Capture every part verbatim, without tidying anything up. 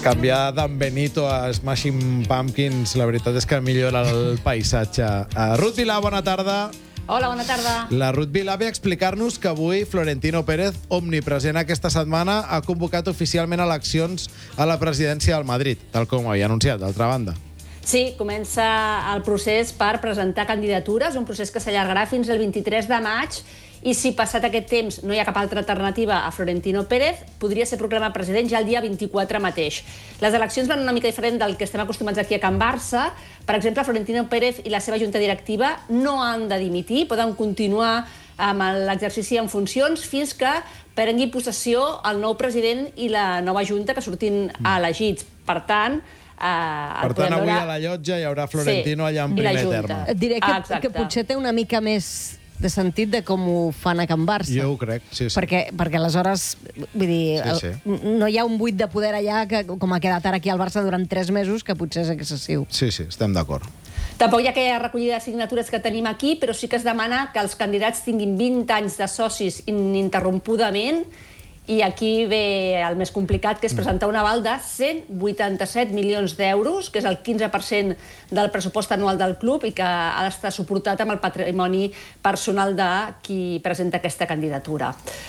Canviar d'en Benito a Smashing Pumpkins, la veritat és que millora el paisatge. Uh, Ruth Vilà, bona tarda. Hola, bona tarda. La Ruth Vilà ve a explicar-nos que avui Florentino Pérez, omnipresent aquesta setmana, ha convocat oficialment eleccions a la presidència del Madrid, tal com havia anunciat, d'altra banda. Sí, comença el procés per presentar candidatures, un procés que s'allargarà fins al vint-i-tres de maig, i si passat aquest temps no hi ha cap altra alternativa a Florentino Pérez, podria ser proclamat president ja el dia vint-i-quatre mateix. Les eleccions van una mica diferent del que estem acostumats aquí a Can Barça. Per exemple, Florentino Pérez i la seva junta directiva no han de dimitir, poden continuar amb l'exercici en funcions fins que prengui possessió el nou president i la nova junta que surtin elegits. Per tant, Uh, per tant, avui veure... a la llotja hi haurà Florentino sí, allà en primer terme. Et diré que, ah, que potser té una mica més de sentit de com ho fan a Can Barça. Jo ho crec, sí, sí. Perquè, perquè aleshores, vull dir, sí, sí. no hi ha un buit de poder allà que, com ha quedat ara aquí al Barça durant tres mesos, que potser és excessiu. Sí, sí, estem d'acord. Tampoc hi ha aquella recollida de signatures que tenim aquí, però sí que es demana que els candidats tinguin vint anys de socis ininterrompudament. I aquí ve el més complicat, que és presentar un aval de cent vuitanta-set milions d'euros, que és el quinze per cent del pressupost anual del club i que ha d'estar suportat amb el patrimoni personal de qui presenta aquesta candidatura.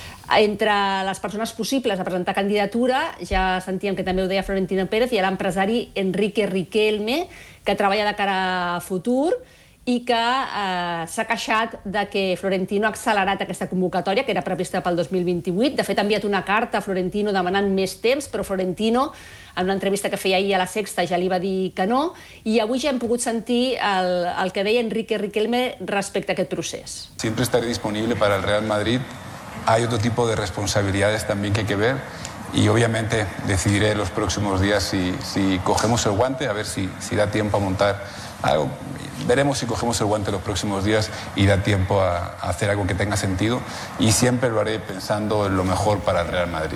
Entre les persones possibles a presentar candidatura, ja sentíem que també ho deia Florentino Pérez, hi ha l'empresari Enrique Riquelme, que treballa de cara a futur, i que eh, s'ha queixat de que Florentino ha accelerat aquesta convocatòria, que era prevista pel dos mil vint-i-vuit. De fet, ha enviat una carta a Florentino demanant més temps, però Florentino, en una entrevista que feia ahir a La Sexta, ja li va dir que no, i avui ja hem pogut sentir el, el que deia Enrique Riquelme respecte a aquest procés. Siempre estaré disponible para el Real Madrid. Hay otro tipo de responsabilidades también que hay que ver. Y obviamente decidiré en los próximos días si, si cogemos el guante, a ver si, si da tiempo a montar algo. Veremos si cogemos el guante los próximos días y da tiempo a, a hacer algo que tenga sentido. Y siempre lo haré pensando en lo mejor para el Real Madrid.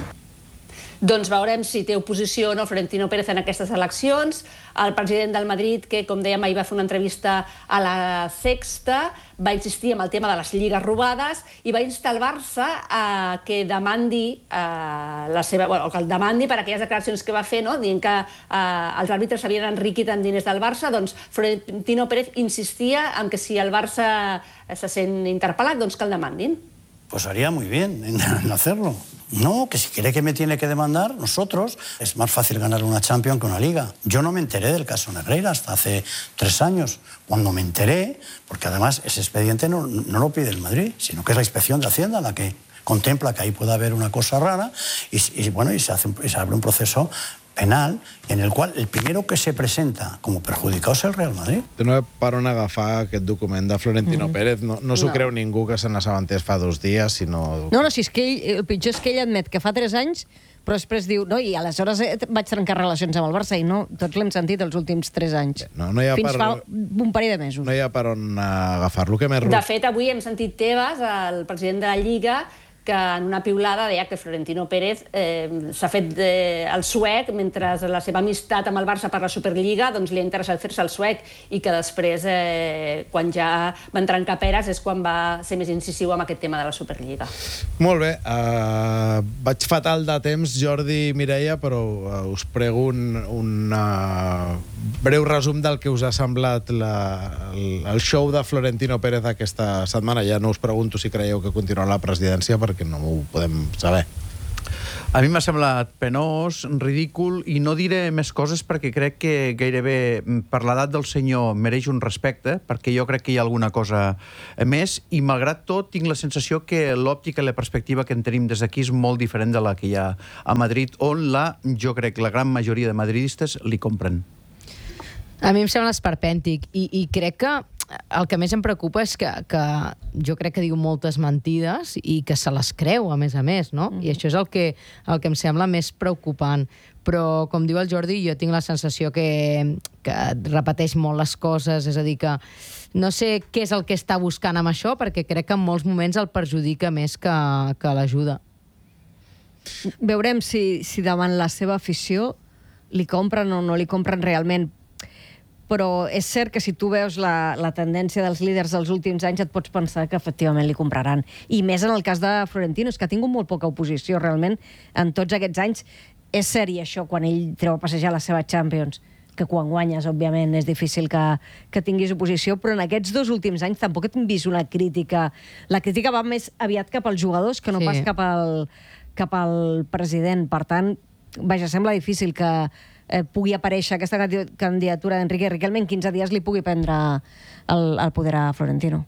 Doncs veurem si té oposició o no Florentino Pérez en aquestes eleccions. El president del Madrid, que com dèiem ahir va fer una entrevista a La Sexta, va insistir en el tema de les lligues robades i va instar el Barça a que demandi eh, la seva, bueno, que el demandi per aquelles declaracions que va fer, no? Dient que eh, els àrbitres s'havien enriquit amb diners del Barça. Doncs Florentino Pérez insistia en que si el Barça se sent interpel·lat, doncs que el demandin. Pues haría muy bien en hacerlo. No, que si quiere que me tiene que demandar, nosotros, es más fácil ganar una Champions que una Liga. Yo no me enteré del caso Negreira hasta hace tres años. Cuando me enteré, porque además ese expediente no, no lo pide el Madrid, sino que es la Inspección de Hacienda la que contempla que ahí puede haber una cosa rara y, y bueno, y se, hace, y se abre un proceso penal en el qual el primero que se presenta como perjudicado és el Real Madrid. No hi ha per on agafar aquest document de Florentino mm. Pérez. No, no s'ho no. creu ningú que se n'assabentés fa dos dies, sinó... No, no, si és que ell, el pitjor és que ell admet que fa tres anys, però després diu, no, i aleshores vaig trencar relacions amb el Barça, i no, tots l'hem sentit els últims tres anys. No, no hi ha Fins per... fa un parell de mesos. No hi ha per on agafar-lo. Què més? De fet, avui hem sentit Tebas, el president de la Lliga, que en una piulada deia que Florentino Pérez eh, s'ha fet eh, el suec, mentre la seva amistat amb el Barça per la Superliga doncs li ha interessat fer-se el suec, i que després, eh, quan ja van trencar peres, és quan va ser més incisiu amb aquest tema de la Superliga. Molt bé. Uh, vaig fatal de temps, Jordi i Mireia, però uh, us prego un, un uh, breu resum del que us ha semblat la, el, el show de Florentino Pérez aquesta setmana. Ja no us pregunto si creieu que continuarà la presidència, perquè que no ho podem saber. A mi m'ha semblat penós, ridícul, i no diré més coses perquè crec que gairebé per l'edat del senyor mereix un respecte, perquè jo crec que hi ha alguna cosa més, i malgrat tot tinc la sensació que l'òptica i la perspectiva que en tenim des d'aquí és molt diferent de la que hi ha a Madrid, on la, jo crec la gran majoria de madridistes li compren. A mi em sembla esperpèntic, i, i crec que el que més em preocupa és que, que jo crec que diu moltes mentides i que se les creu, a més a més, no? Mm-hmm. I això és el que, el que em sembla més preocupant. Però, com diu el Jordi, jo tinc la sensació que, que repeteix molt les coses, és a dir, que no sé què és el que està buscant amb això, perquè crec que en molts moments el perjudica més que, que l'ajuda. Veurem si, si davant la seva afició li compren o no li compren realment. Però és cert que si tu veus la, la tendència dels líders dels últims anys et pots pensar que efectivament li compraran. I més en el cas de Florentino, és que ha tingut molt poca oposició realment en tots aquests anys. és sèrie això, quan ell treu a passejar la seva Champions, que quan guanyes, òbviament, és difícil que, que tinguis oposició, però en aquests dos últims anys tampoc hem vist una crítica. La crítica va més aviat cap als jugadors que no sí. pas cap al, cap al president. Per tant, vaja, sembla difícil que eh, pugui aparèixer aquesta candidatura d'Enrique Riquelme en quinze dies li pugui prendre el, el poder a Florentino.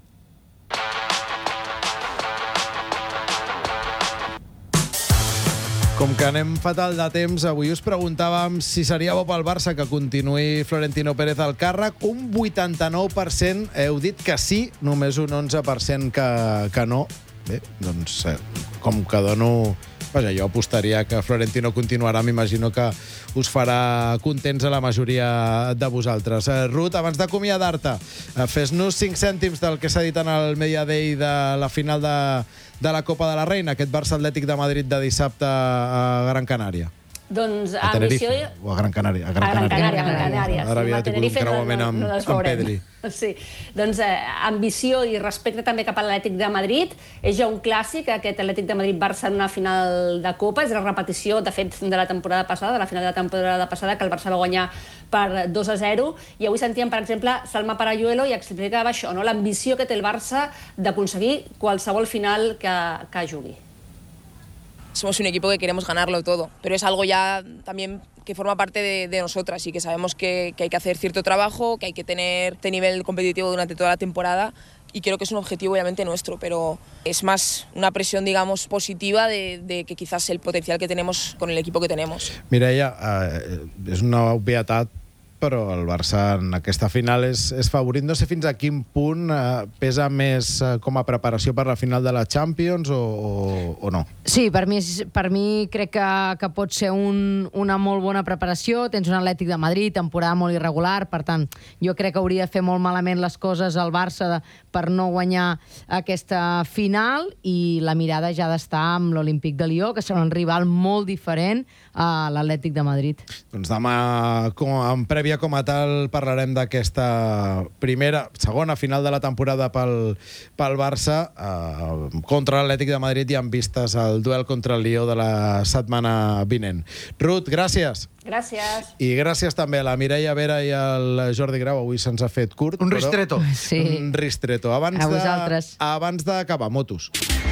Com que anem fatal de temps, avui us preguntàvem si seria bo pel Barça que continuï Florentino Pérez al càrrec. Un vuitanta-nou per cent heu dit que sí, només un onze per cent que, que no. Bé, doncs, eh, com que dono... Vaja, jo apostaria que Florentino continuarà, m'imagino que us farà contents a la majoria de vosaltres. Eh, Ruth, abans d'acomiadar-te, eh, fes-nos cinc cèntims del que s'ha dit en el Media Day de la final de, de la Copa de la Reina, aquest Barça Atlètic de Madrid de dissabte a Gran Canària. Doncs a Tenerife, ambició... o a Gran Canària. A Gran Canària, a Gran Canària. Ara havia tingut un creuament amb, no, no amb Pedri. Sí, doncs eh, ambició i respecte també cap a l'Atlètic de Madrid. És ja un clàssic, aquest Atlètic de Madrid-Barça en una final de Copa. És la repetició, de fet, de la temporada passada, de la final de la temporada passada, que el Barça va guanyar per dos a zero. I avui sentíem, per exemple, Salma Parayuelo i explicava això, no? L'ambició que té el Barça d'aconseguir qualsevol final que, que jugui. Somos un equipo que queremos ganarlo todo, pero es algo ya también que forma parte de, de nosotras y que sabemos que, que hay que hacer cierto trabajo, que hay que tener este nivel competitivo durante toda la temporada y creo que es un objetivo obviamente nuestro, pero es más una presión, digamos, positiva de, de que quizás el potencial que tenemos con el equipo que tenemos. Mireia, eh, és una obvietat, però el Barça en aquesta final és, és favorit. No sé fins a quin punt eh, pesa més eh, com a preparació per la final de la Champions o, o, o no? Sí, per mi, per mi crec que, que pot ser un, una molt bona preparació. Tens un Atlètic de Madrid, temporada molt irregular, per tant, jo crec que hauria de fer molt malament les coses al Barça de, per no guanyar aquesta final, i la mirada ja ha d'estar amb l'Olímpic de Lió, que serà un rival molt diferent a l'Atlètic de Madrid. Doncs demà, com, en prèvia com a tal, parlarem d'aquesta primera, segona final de la temporada pel, pel Barça eh, contra l'Atlètic de Madrid i amb vistes al duel contra el Lió de la setmana vinent. Ruth, gràcies. Gràcies. I gràcies també a la Mireia Vera i al Jordi Grau. Avui se'ns ha fet curt. Un ristreto. Sí. Un ristreto. Abans a vosaltres. De, abans d'acabar, motos.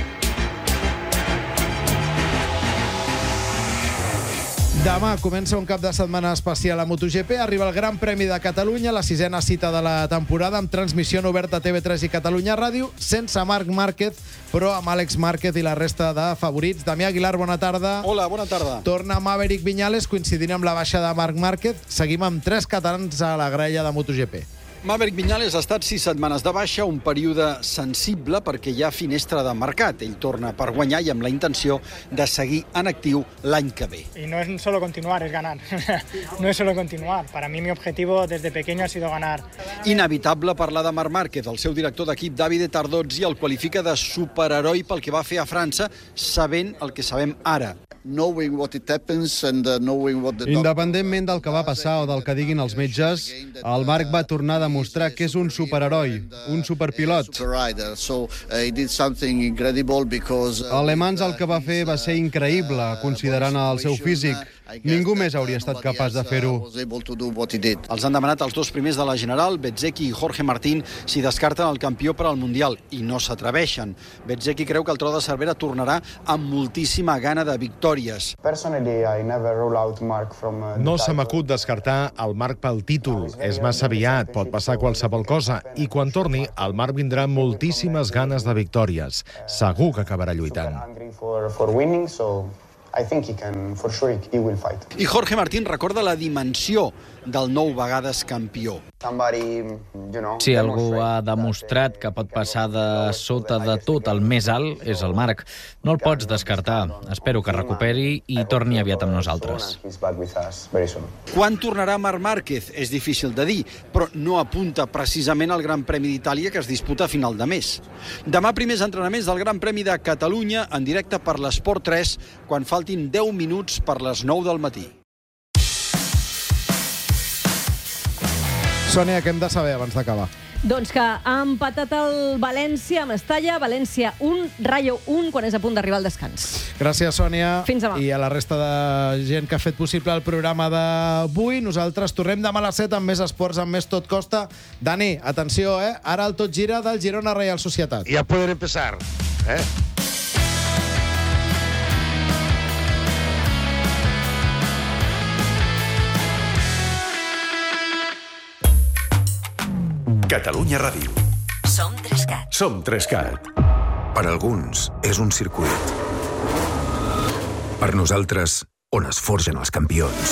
Demà comença un cap de setmana especial a MotoGP. Arriba el Gran Premi de Catalunya, la sisena cita de la temporada, amb transmissió oberta a T V tres i Catalunya Ràdio, sense Marc Márquez, però amb Àlex Márquez i la resta de favorits. Damià Aguilar, bona tarda. Hola, bona tarda. Torna Maverick Viñales, coincidint amb la baixa de Marc Márquez. Seguim amb tres catalans a la graella de MotoGP. Maverick Viñales ha estat sis setmanes de baixa, un període sensible perquè hi ha finestra de mercat. Ell torna per guanyar i amb la intenció de seguir en actiu l'any que ve. Y no es solo continuar, es ganar. No es solo continuar. Para mí mi objetivo desde pequeño ha sido ganar. Inevitable parlar de Marc Márquez. El seu director d'equip, Davide Tardozzi, el qualifica de superheroi pel que va fer a França, sabent el que sabem ara. Independentment del que va passar o del que diguin els metges, el Marc va tornar a demostrar que és un superheroi, un superpilot. A Le Mans el que va fer va ser increïble, considerant el seu físic. Ningú més hauria estat capaç de fer-ho. Els han demanat els dos primers de la General, Bezzecchi i Jorge Martín, si descarten el campió per al Mundial, i no s'atreveixen. Bezzecchi creu que el Tro de Cervera tornarà amb moltíssima gana de victòries. No se m'acut descartar el Marc pel títol. És massa aviat, pot passar qualsevol cosa, i quan torni, el Marc vindrà amb moltíssimes ganes de victòries. Segur que acabarà lluitant. I think he can, for sure, he will fight. I Jorge Martín recorda la dimensió del nou vegades campió. Si algú ha demostrat que pot passar de sota de tot el més alt, és el Marc. No el pots descartar. Espero que recuperi i torni aviat amb nosaltres. Quan tornarà Marc Márquez? És difícil de dir, però no apunta precisament al Gran Premi d'Itàlia que es disputa a final de mes. Demà primers entrenaments del Gran Premi de Catalunya en directe per l'Esport tres, quan faltin deu minuts per les nou del matí. Sònia, què hem de saber abans d'acabar? Doncs que ha empatat el València amb Estalla, València un, Rayo un, quan és a punt d'arribar al descans. Gràcies, Sònia. Fins demà. I a la resta de gent que ha fet possible el programa d'avui. Nosaltres tornem demà a les set amb més esports, amb més Tot Costa. Dani, atenció, eh? Ara el Tot Gira del Girona Reial Societat. Ja poden empezar, eh? Catalunya Ràdio. Som Trescat. Som Trescat. Per alguns és un circuit. Per nosaltres, on es forgen els campions.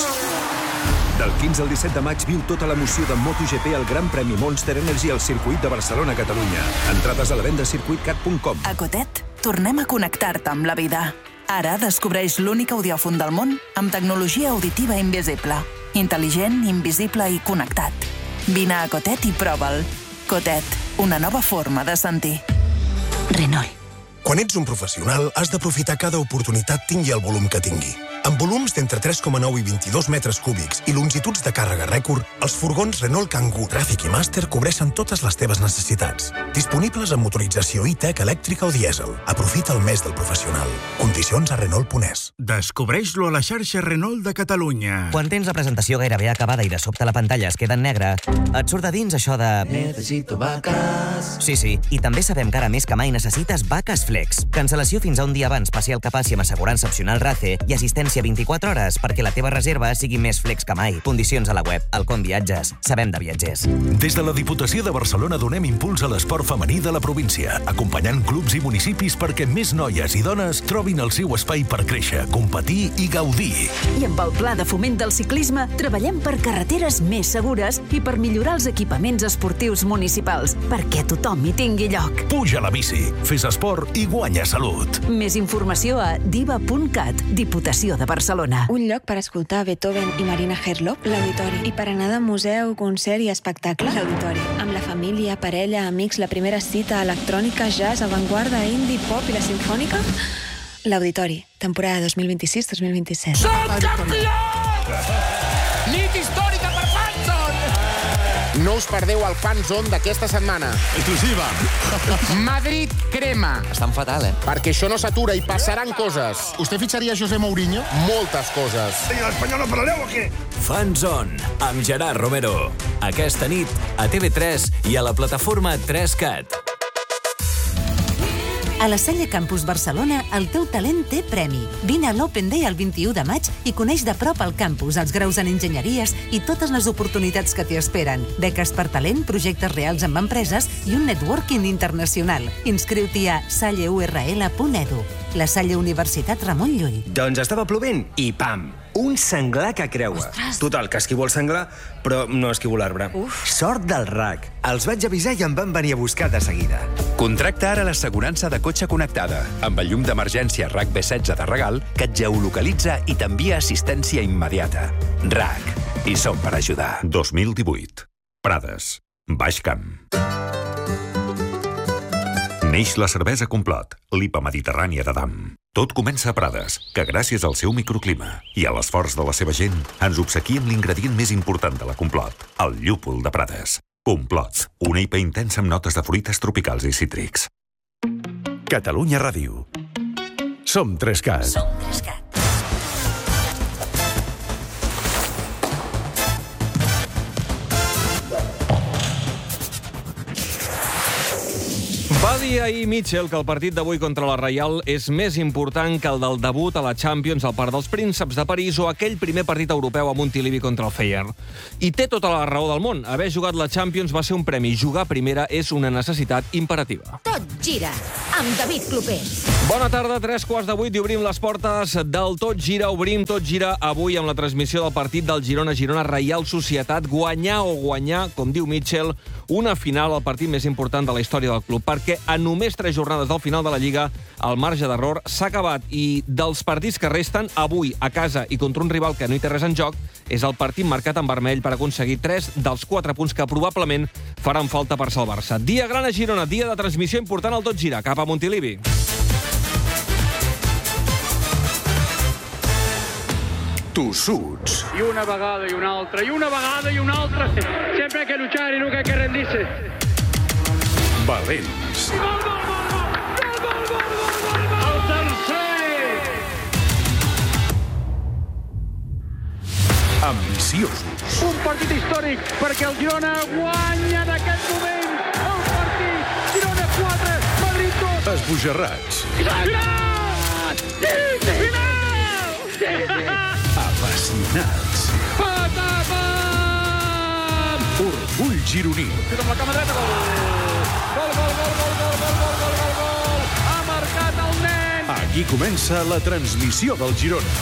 Del quinze al disset de maig viu tota l'emoció de MotoGP al Gran Premi Monster Energy al circuit de Barcelona-Catalunya. Entrades a la venda a circuit cat punt com. A Cotet, tornem a connectar-te amb la vida. Ara descobreix l'únic audiòfon del món amb tecnologia auditiva invisible. Intel·ligent, invisible i connectat. Vine a Cotet i prova'l. Cotet, una nova forma de sentir. Renault. Quan ets un professional, has d'aprofitar cada oportunitat tingui el volum que tingui. Amb volums d'entre tres coma nou i vint-i-dos metres cúbics i longituds de càrrega rècord, els furgons Renault Kangoo, Traffic i Master cobreixen totes les teves necessitats. Disponibles amb motorització e-tech, elèctrica o dièsel. Aprofita el mes del professional. Condicions a Renault punt es. Descobreix-lo a la xarxa Renault de Catalunya. Quan tens la presentació gairebé acabada i de sobte la pantalla es queda en negre, et surt de dins això de... Necesito vacas. Sí, sí, i també sabem que ara més que mai necessites Vacas Flex. Cancel·lació fins a un dia abans, passi el que passi amb assegurança opcional RACE i assistència vint-i-quatre hores perquè la teva reserva sigui més flex que mai. Condicions a la web. Alcon Viatges. Sabem de viatgers. Des de la Diputació de Barcelona donem impuls a l'esport femení de la província, acompanyant clubs i municipis perquè més noies i dones trobin el seu espai per créixer, competir i gaudir. I amb el Pla de Foment del Ciclisme treballem per carreteres més segures i per millorar els equipaments esportius municipals, perquè tothom hi tingui lloc. Puja a la bici, fes esport i guanya salut. Més informació a diva punt cat, Diputació de Barcelona. Un lloc per escoltar Beethoven i Marina Herlop, l'Auditori. I per anar de museu, concert i espectacle, l'Auditori. Amb la família, parella, amics, la primera cita, electrònica, jazz, avantguarda, indie, pop i la sinfònica, l'Auditori. Temporada dos mil vint-i-sis dos mil vint-i-set. Som campions! Nit històrica per Fanzone! No us perdeu el Fanzone d'aquesta setmana. Exclusiva. Madrid crema. Estan fatal, eh? Perquè això no s'atura i passaran coses. ¿Usted ficharía a José Mourinho? Moltes coses. ¿Y el español no paraleu o què? Fanzone, amb Gerard Romero. Aquesta nit a T V tres i a la plataforma tres cat. A la Salle Campus Barcelona, el teu talent té premi. Vine a l'Open Day el vint-i-u de maig i coneix de prop el campus, els graus en enginyeries i totes les oportunitats que t'hi esperen. Beques per talent, projectes reals amb empreses i un networking internacional. Inscriu-t'hi a salle u erre ele punt edu. La Salle Universitat Ramon Llull. Doncs estava plovent i pam! Un senglar que creua. Ostres! Total, que esquivo el senglar, però no esquivo l'arbre. Sort del R A C. Els vaig avisar i em van venir a buscar de seguida. Contracta ara l'assegurança de cotxe connectada, amb el llum d'emergència R A C B setze de regal, que et geolocalitza i t'envia assistència immediata. R A C. I som per ajudar. dos mil divuit. Prades. Baix Camp. Neix la cervesa Complot, l'I P A mediterrània de Dam. Tot comença a Prades, que gràcies al seu microclima i a l'esforç de la seva gent ens obsequia amb l'ingredient més important de la Complot, el llúpol de Prades. Complot, una I P A intensa amb notes de fruites tropicals i cítrics. Catalunya Ràdio. Som tres cat. Som tres cat. Va dir ahir Mitchell que el partit d'avui contra la Reial és més important que el del debut a la Champions al Parc dels Prínceps de París o aquell primer partit europeu a Montilivi contra el Feyenoord. I té tota la raó del món. Haver jugat la Champions va ser un premi. Jugar primera és una necessitat imperativa. Tot gira amb David Clopés. Bona tarda, tres quarts de vuit i obrim les portes del Tot Gira. Obrim Tot Gira avui amb la transmissió del partit del Girona-Girona Reial Societat. Guanyar o guanyar, com diu Mitchell, una final al partit més important de la història del club, perquè a només tres jornades del final de la Lliga el marge d'error s'ha acabat i dels partits que resten, avui a casa i contra un rival que no hi té res en joc, és el partit marcat en vermell per aconseguir tres dels quatre punts que probablement faran falta per salvar-se. Dia gran a Girona, dia de transmissió important al Tot Gira, cap a Montilivi. Tossuts. I una vegada i una altra, i una vegada i una altra. Sempre hay que luchar y nunca hay que rendirse. valents. El tercer! Ambiciosos. Un partit històric perquè el Girona guanya en aquest moment el partit. Girona quatre, Madrid dos. Esbojarrats. Final! Final! Apassionats. Patapam! Orgull gironí. Tira amb la cama dreta, gol! Gol, gol, gol, gol, gol, gol, gol, gol, gol, gol! Ha marcat el nen! Aquí comença la transmissió del Girona.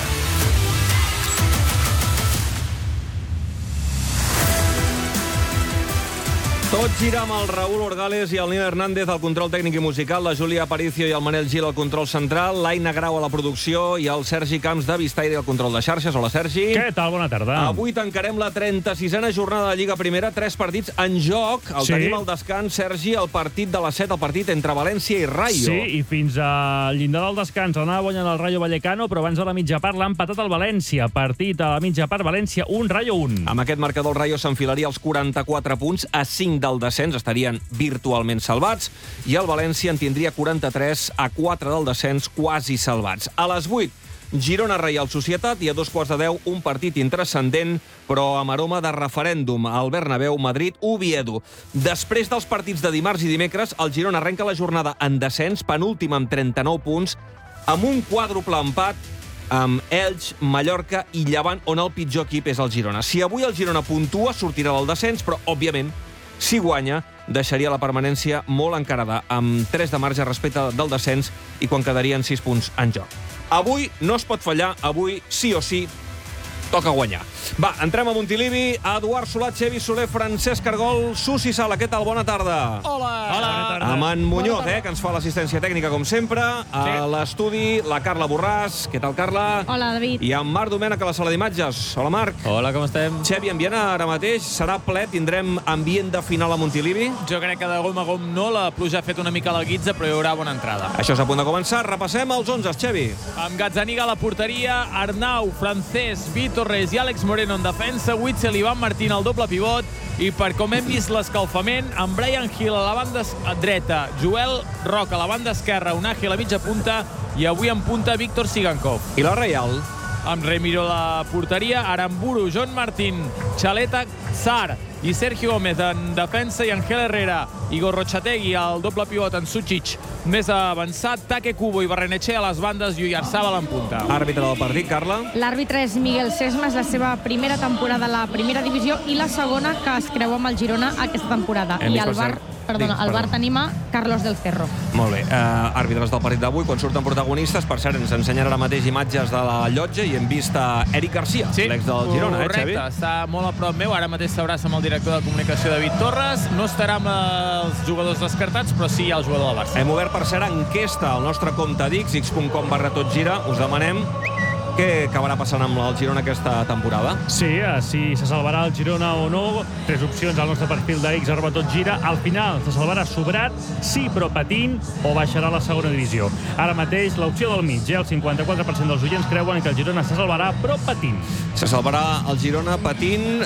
Tot gira amb el Raúl Orgales i el Nino Hernández al control tècnic i musical, la Júlia Aparicio i el Manel Gil al control central, l'Aina Grau a la producció i el Sergi Camps de Vistaire al control de xarxes. Hola, Sergi. Què tal? Bona tarda. Avui tancarem la trenta-sisena jornada de Lliga Primera, tres partits en joc. El Sí. tenim al descans, Sergi, el partit de les set, el partit entre València i Rayo. Sí, i fins al llindar del descans anava guanyant el Rayo Vallecano, però abans de la mitja part l'ha empatat el València. Partit a la mitja part, València un, Rayo un. Amb aquest marcador, el Rayo s'enfilaria als quaranta-quatre punts, a cinc del descens, estarien virtualment salvats, i el València en tindria quaranta-tres, a quatre del descens, quasi salvats. A les vuit, Girona Reial Societat, i a dos quarts de deu, un partit intranscendent, però amb aroma de referèndum, al Bernabéu, Madrid, Oviedo. Després dels partits de dimarts i dimecres, el Girona arrenca la jornada en descens, penúltim amb trenta-nou punts, amb un quàdruple empat amb Elx, Mallorca i Llevant, on el pitjor equip és el Girona. Si avui el Girona puntua, sortirà del descens, però, òbviament, si guanya, deixaria la permanència molt encarada, amb tres de marge respecte del descens i quan quedarien sis punts en joc. Avui no es pot fallar, avui sí o sí toca guanyar. Va, entrem a Montilivi. Eduard Solà, Xevi Soler, Francesc Argol, Susi Sala. Què tal? Bona tarda. Hola! Hola! Amb en Muñoz, eh, que ens fa l'assistència tècnica, com sempre. A l'estudi, la Carla Borràs. Què tal, Carla? Hola, David. I en Marc Domènech a la sala d'imatges. Hola, Marc. Hola, com estem? Xevi, ambient ara mateix. Serà ple? Tindrem ambient de final a Montilivi? Jo crec que de gom a gom no. La pluja ha fet una mica la guitza, però hi haurà bona entrada. Això és a punt de començar. Repassem els onzes, Xevi. Amb Gazzaniga a la porteria, Arnau, Francesc, Vitor Reis i Àlex Moreno en defensa, Witzel i Ivan Martín al doble pivot, i per com hem vist l'escalfament, amb Brian Hill a la banda dreta, Joel Roca a la banda esquerra, Unagi a la mitja punta, i avui en punta Víctor Sigankov. I la Reial? Amb Remiro a la porteria, Aramburu, John Martín, Chaleta, Sar i Sergio Gómez en defensa, i Ángel Herrera, Igor Rochategui al doble pivot, en Sucic més avançat, Take Kubo i Barrenetxea a les bandes i Oyarzabal en punta. Àrbitre del partit, Carla. L'àrbitre és Miguel Sesmas, la seva primera temporada a la primera divisió i la segona que es creu amb el Girona aquesta temporada. Hem I vist el bar, passar- perdona, Dic, el bar perdó. tenim a Carlos del Cerro. Molt bé. Uh, àrbitres del partit d'avui, quan surten protagonistes, per cert, ens ensenyen ara mateix imatges de la llotja i hem vist a Eric Garcia, Sí, l'ex del Girona, eh, Xavi? correcte, està molt a prop meu. Ara mateix s'abraça amb el director de comunicació, David Torres. No estarà amb els jugadors descartats, però sí hi ha el jugador del Barça. Hem obert, per cert, enquesta al nostre compte d'X, x punt com barra tot gira. Us demanem què acabarà passant amb el Girona aquesta temporada. Sí, eh, si se salvarà el Girona o no. Tres opcions al nostre perfil d'X, arroba tot gira. Al final, se salvarà sobrat, sí, però patint, o baixarà a la segona divisió. Ara mateix, l'opció del mig, eh? El cinquanta-quatre per cent dels oients creuen que el Girona se salvarà, però patint. Se salvarà el Girona patint,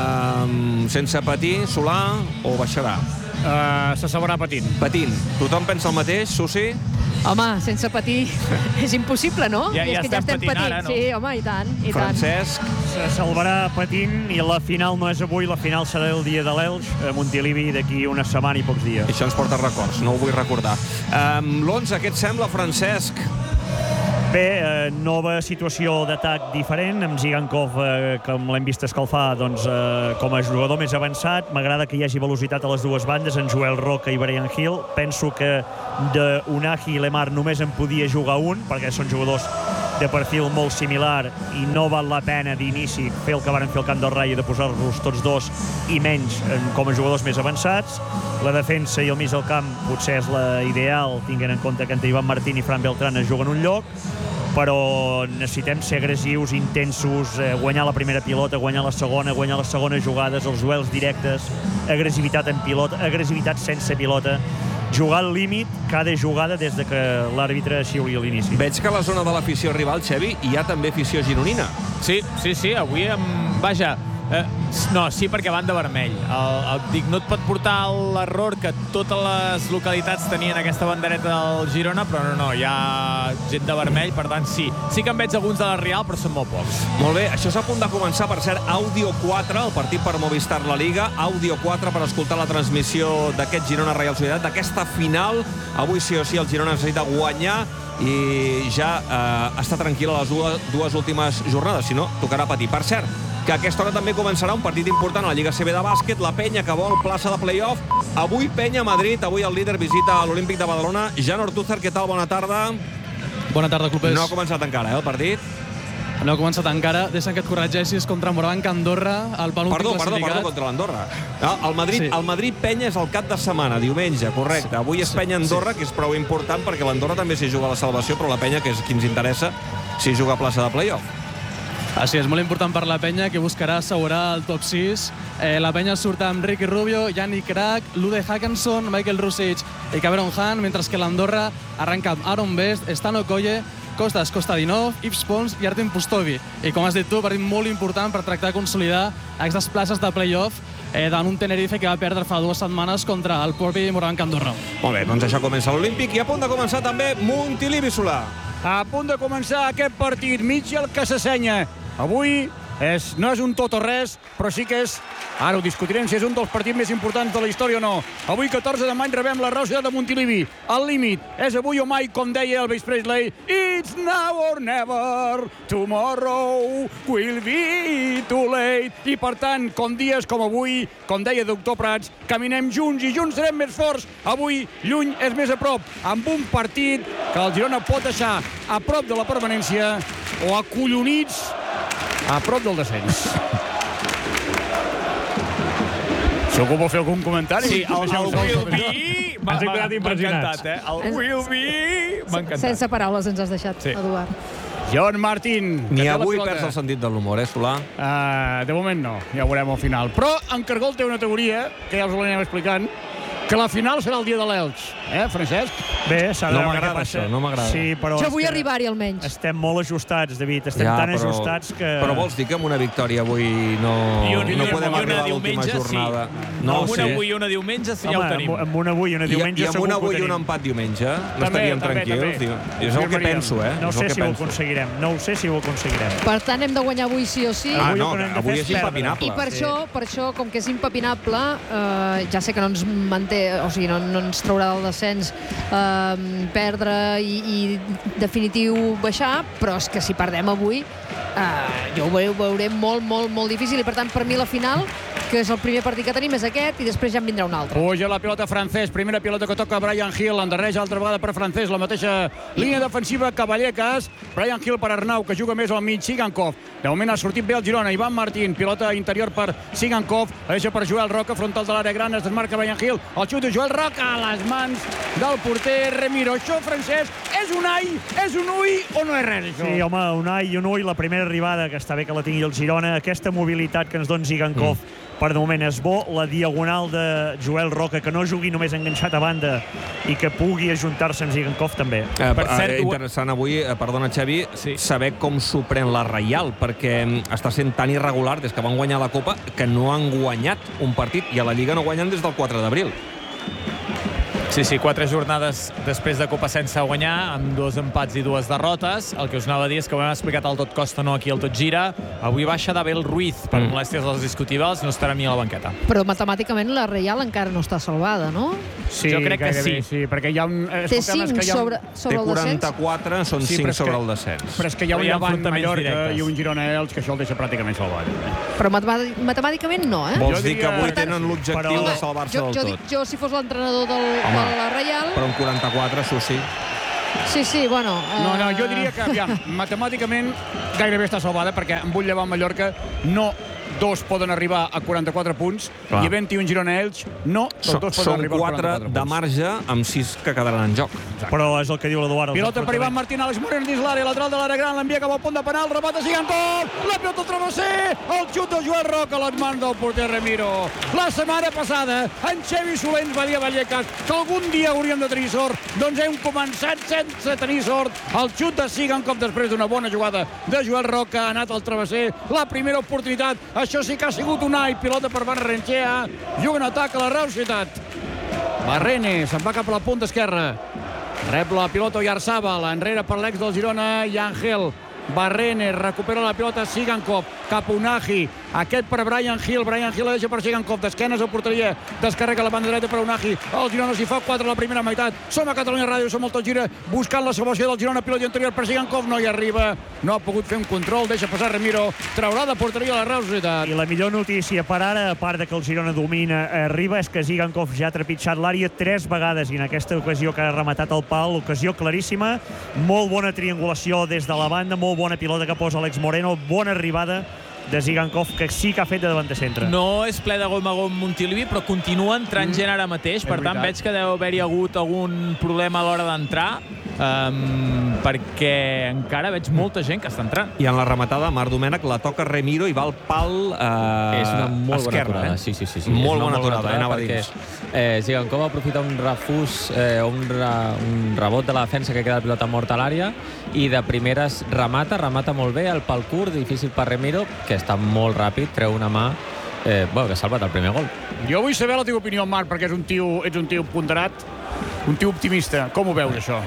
eh, sense patir, Solà, o baixarà? Uh, se salvarà patint. Patint. Tothom pensa el mateix, Susi? Home, sense patir és impossible, no? Ja- I és ja que estem patint ara, no? Sí, home, i tant, i Francesc? Se salvarà patint i la final no és avui, la final serà el dia de l'Elx, a Montilivi, d'aquí una setmana i pocs dies. Això ens porta records, no ho vull recordar. Um, L'onze, què et sembla, Francesc? Bé, eh, nova situació d'atac diferent, amb Zigankov, eh, com l'hem vist escalfar, doncs, eh, com a jugador més avançat. M'agrada que hi hagi velocitat a les dues bandes, en Joel Roca i Brian Hill. Penso que de Unagi i Lemar només en podia jugar un, perquè són jugadors de perfil molt similar i no val la pena d'inici fer el que van fer al camp del Rayo, de posar-los tots dos i menys eh, com a jugadors més avançats. La defensa i el mig del camp potser és la ideal, tinguent en compte que entre Ivan Martín i Fran Beltrán es juguen un lloc, però necessitem ser agressius, intensos, eh, guanyar la primera pilota, guanyar la segona, guanyar les segones jugades, els duels directes, agressivitat en pilota, agressivitat sense pilota, jugar al límit cada jugada des de que l'àrbitre xiuli a l'inici. Veig que a la zona de l'afició rival, Xevi, hi ha també afició gironina. Sí, sí, sí, avui, amb... vaja, eh, No, sí, perquè van de vermell. El, el, dic, no et pot portar l'error que totes les localitats tenien aquesta bandereta del Girona, però no, no, hi ha gent de vermell, per tant, sí. Sí que en veig alguns de la Real, però són molt pocs. Molt bé, això és a punt de començar, per cert, Àudio quatre, el partit per Movistar La Liga, Àudio quatre per escoltar la transmissió d'aquest Girona Reial Societat, d'aquesta final. Avui sí o sí el Girona necessita guanyar i ja eh, està tranquil a les dues, dues últimes jornades, si no, tocarà patir. Per cert, que a aquesta hora també començarà un partit important a la Lliga C B de bàsquet, la Penya que vol plaça de play-off. Avui Penya a Madrid, avui el líder visita a l'Olímpic de Badalona. Jan Ortúzar, què tal? Bona tarda. Bona tarda, clubers. No ha començat encara, eh, el partit? No ha començat encara. Deixa'm que et corregeixis contra Morabanc Andorra, el penúltim Perdó, perdó, classificat. perdó, contra l'Andorra. No, el Madrid, Sí. el Madrid Penya és el cap de setmana, diumenge, correcte. Avui és Penya Andorra, que és prou important, perquè l'Andorra també s'hi juga a la salvació, però la Penya, que és qui ens interessa, s'hi juga a plaça de play-off. Així és, molt important per la Penya, que buscarà assegurar el top sis. Eh, la Penya surt amb Ricky Rubio, Yannick Crack, Lude Hackinson, Michael Rusic i Cameron Hunt, mentre que l'Andorra arrenca amb Aaron Best, Stan Okoye, Kostas Kostadinov, Yves Pons i Artem Pustovi. I com has dit tu, partit molt important per tractar de consolidar aquestes places de play-off eh, davant un Tenerife que va perdre fa dues setmanes contra el propi Morabanc Andorra. Molt bé, doncs això comença l'Olímpic i a punt de començar també Montilivi Solà. A punt de començar aquest partit, Mitchell que s'assenya. Avui és, no és un tot o res, però sí que és, ara ho discutirem, si és un dels partits més importants de la història o no. Avui, catorze de maig, rebem la Real Societat de Montilivi. El límit és avui o mai, com deia Elvis Presley. It's now or never, tomorrow will be too late. I, per tant, com dies com avui, com deia Doctor Prats, caminem junts i junts serem més forts. Avui, lluny és més a prop, amb un partit que el Girona pot deixar a prop de la permanència o acollonits a prop del descens. Si algú vol fer algun comentari... Sí, el, el will be... Ens hem quedat impressionats. M'ha encantat, eh? El will be... M'ha encantat. Sense paraules ens has deixat, Sí. Eduard. John Martín. Ni avui perds el sentit de l'humor, eh, Solà? Uh, de moment no, ja ho veurem al final. Però en Cargol té una teoria, que ja us l'anem explicant, que la final serà el dia de l'Elx. Eh, Francesc? Bé, s'ha de No veure m'agrada què passa. això, no m'agrada. Sí, però Jo és vull que arribar-hi almenys. estem molt ajustats, David. Estem Ja, tan però- ajustats que... Però vols dir que amb una victòria avui no, I un- i no un- podem i una arribar a l'última diumenge, jornada? sí. No, amb una sí. avui i una diumenge, sí, ja Home, ho tenim. amb, amb un avui i una I, diumenge I amb segur un que ho avui i un tenim. empat diumenge no També, estaríem també, tranquils. també. Tio. És el que Firmaríem. penso, eh? No és sé el que si ho penso. aconseguirem. No ho sé si ho aconseguirem. Per tant, hem de guanyar avui sí o sí. Ah, Avui no, el que hem de avui fer és perdre. impepinable. I per, Sí. això, per això, com que és impepinable, eh, ja sé que no ens manté, o sigui, no, no ens traurà del descens eh, perdre i, i definitiu baixar, però és que si perdem avui, eh, jo ho veuré, ho veuré molt, molt, molt difícil. I per tant, per mi la final, que és el primer partit que tenim, és aquest, i després ja en vindrà un altre. Puja la pilota Francés, primera pilota que toca Brian Hill, endarreix altra vegada per Francés, la mateixa línia defensiva que Vallecas, Brian Hill per Arnau, que juga més al mig, Sigankov. De moment ha sortit bé el Girona, Ivan Martín, pilota interior per Sigankov, la deixa per Joel Roca, frontal de l'àrea gran, es desmarca Brian Hill, el xut de Joel Roca a les mans del porter Remiro. Això, Francesc, és un ai, és un ui o no és res, això? Sí, home, un ai i un ui, la primera arribada, que està bé que la tingui el Girona, aquesta mobilitat que ens dona Zigankov, mm. per de moment és bo, la diagonal de Joel Roca, que no jugui només enganxat a banda i que pugui ajuntar-se amb Zigankov també. Eh, Per cert, eh, interessant avui, eh, perdona Xavi, sí. saber com s'ho pren la Reial, perquè mm, està sent tan irregular des que van guanyar la Copa que no han guanyat un partit i a la Lliga no guanyen des del quatre d'abril. Sí, sí, quatre jornades després de Copa sense guanyar, amb dos empats i dues derrotes. El que us anava a dir és que ho hem explicat al Tot Costa, no aquí al Tot Gira. Avui baixa d'Abel Ruiz per mm. molèsties dels discutibles, no estarà ni a la banqueta. Però matemàticament la Reial encara no està salvada, no? Sí, jo crec que gairebé, sí. sí, perquè hi ha un... eh, Té escoltem, és cinc que hi ha un- sobre, sobre Té el descens. quaranta-quatre, són Sí, cinc però és sobre que- el descens. Però és que hi ha un Però hi ha Llevant enfrontaments Mallorca directes. i un Girona-Elx que això el deixa pràcticament salvat. Però matemà- matemàticament no, eh? Vols Jo dir que diria- avui tenen l'objectiu Però- de salvar-se Jo, del jo, tot? dic, jo, si fos l'entrenador del, Home, de la Reial... Però un quaranta-quatre, això sí. Sí, sí, bueno... Eh... No, no, jo diria que, aviam, matemàticament gairebé està salvada, perquè amb un Llevant Mallorca no dos poden arribar a quaranta-quatre punts, Clar. i havent-hi un Girona-Elx, no tots Són, dos poden són arribar quatre als quaranta-quatre de punts. marge amb sis que quedaran en joc. Però és el que diu l'Eduard. els Pilota per Ivan enfrontaments. Martín, Àlex Moreno dins l'àrea, lateral de l'àrea gran, l'envia cap al punt de penal, remata Sigankov, la pilota al travesser, el xut de Joel Roca a les mans del porter Remiro. La setmana passada, en Xevi Soler ens va dir a Vallecas que algun dia hauríem de tenir sort, doncs hem començat sense tenir sort. El xut de Sigankov després d'una bona jugada de Joel Roca ha anat al travesser, la primera oportunitat Això sí que ha sigut una i pilota per Barrenechea. Juga en atac a la Real Societat. Barrene se'n va cap a la punta esquerra. Rep la pilota Oyarzabal, enrere per l'ex del Girona, Yangel. Barrene recupera la pilota Sigankov, cap a Unagi, aquest per Brian Hill, Brian Hill la deixa per Sigankov, d'esquenes a porteria, descarrega la banda dreta per Unagi, el Girona s'hi fa quatre a la primera meitat. Som a Catalunya Ràdio, som el Tot Gira, buscant la salvació del Girona, pilota interior per Sigankov, no hi arriba, no ha pogut fer un control, deixa passar Ramiro, traurà de porteria la Real Societat. I la millor notícia per ara, a part de que el Girona domina arriba, és que Sigankov ja ha trepitjat l'àrea tres vegades i en aquesta ocasió que ha rematat el pal, ocasió claríssima, molt bona triangulació des de la banda, molt bona pilota que posa Alex Moreno, bona arribada de Sigankov, que sí que ha fet de davant de centre. No és ple de gom a gom Montilivi, però continua entrant mm. gent ara mateix, per tant veig que deu haver-hi hagut algun problema a l'hora d'entrar, um, perquè encara veig molta gent que està entrant. I en la rematada, Marc Domènech la toca Remiro i va al pal eh, és una molt esquerra, bona aturada, eh? sí, sí, sí, sí. Molt bona bona aturada, eh? Anava perquè, dins. Eh, Sigankov aprofita un refús, eh, un, re, un rebot de la defensa que queda la pilota morta a l'àrea i de primeres remata, remata molt bé, el pal curt, difícil per Remiro, que està molt ràpid, treu una mà, eh, bueno, que ha salvat el primer gol. Jo vull saber la teva opinió, Marc, perquè és un tio, ets un tio ponderat, un tio optimista. Com ho veus, això?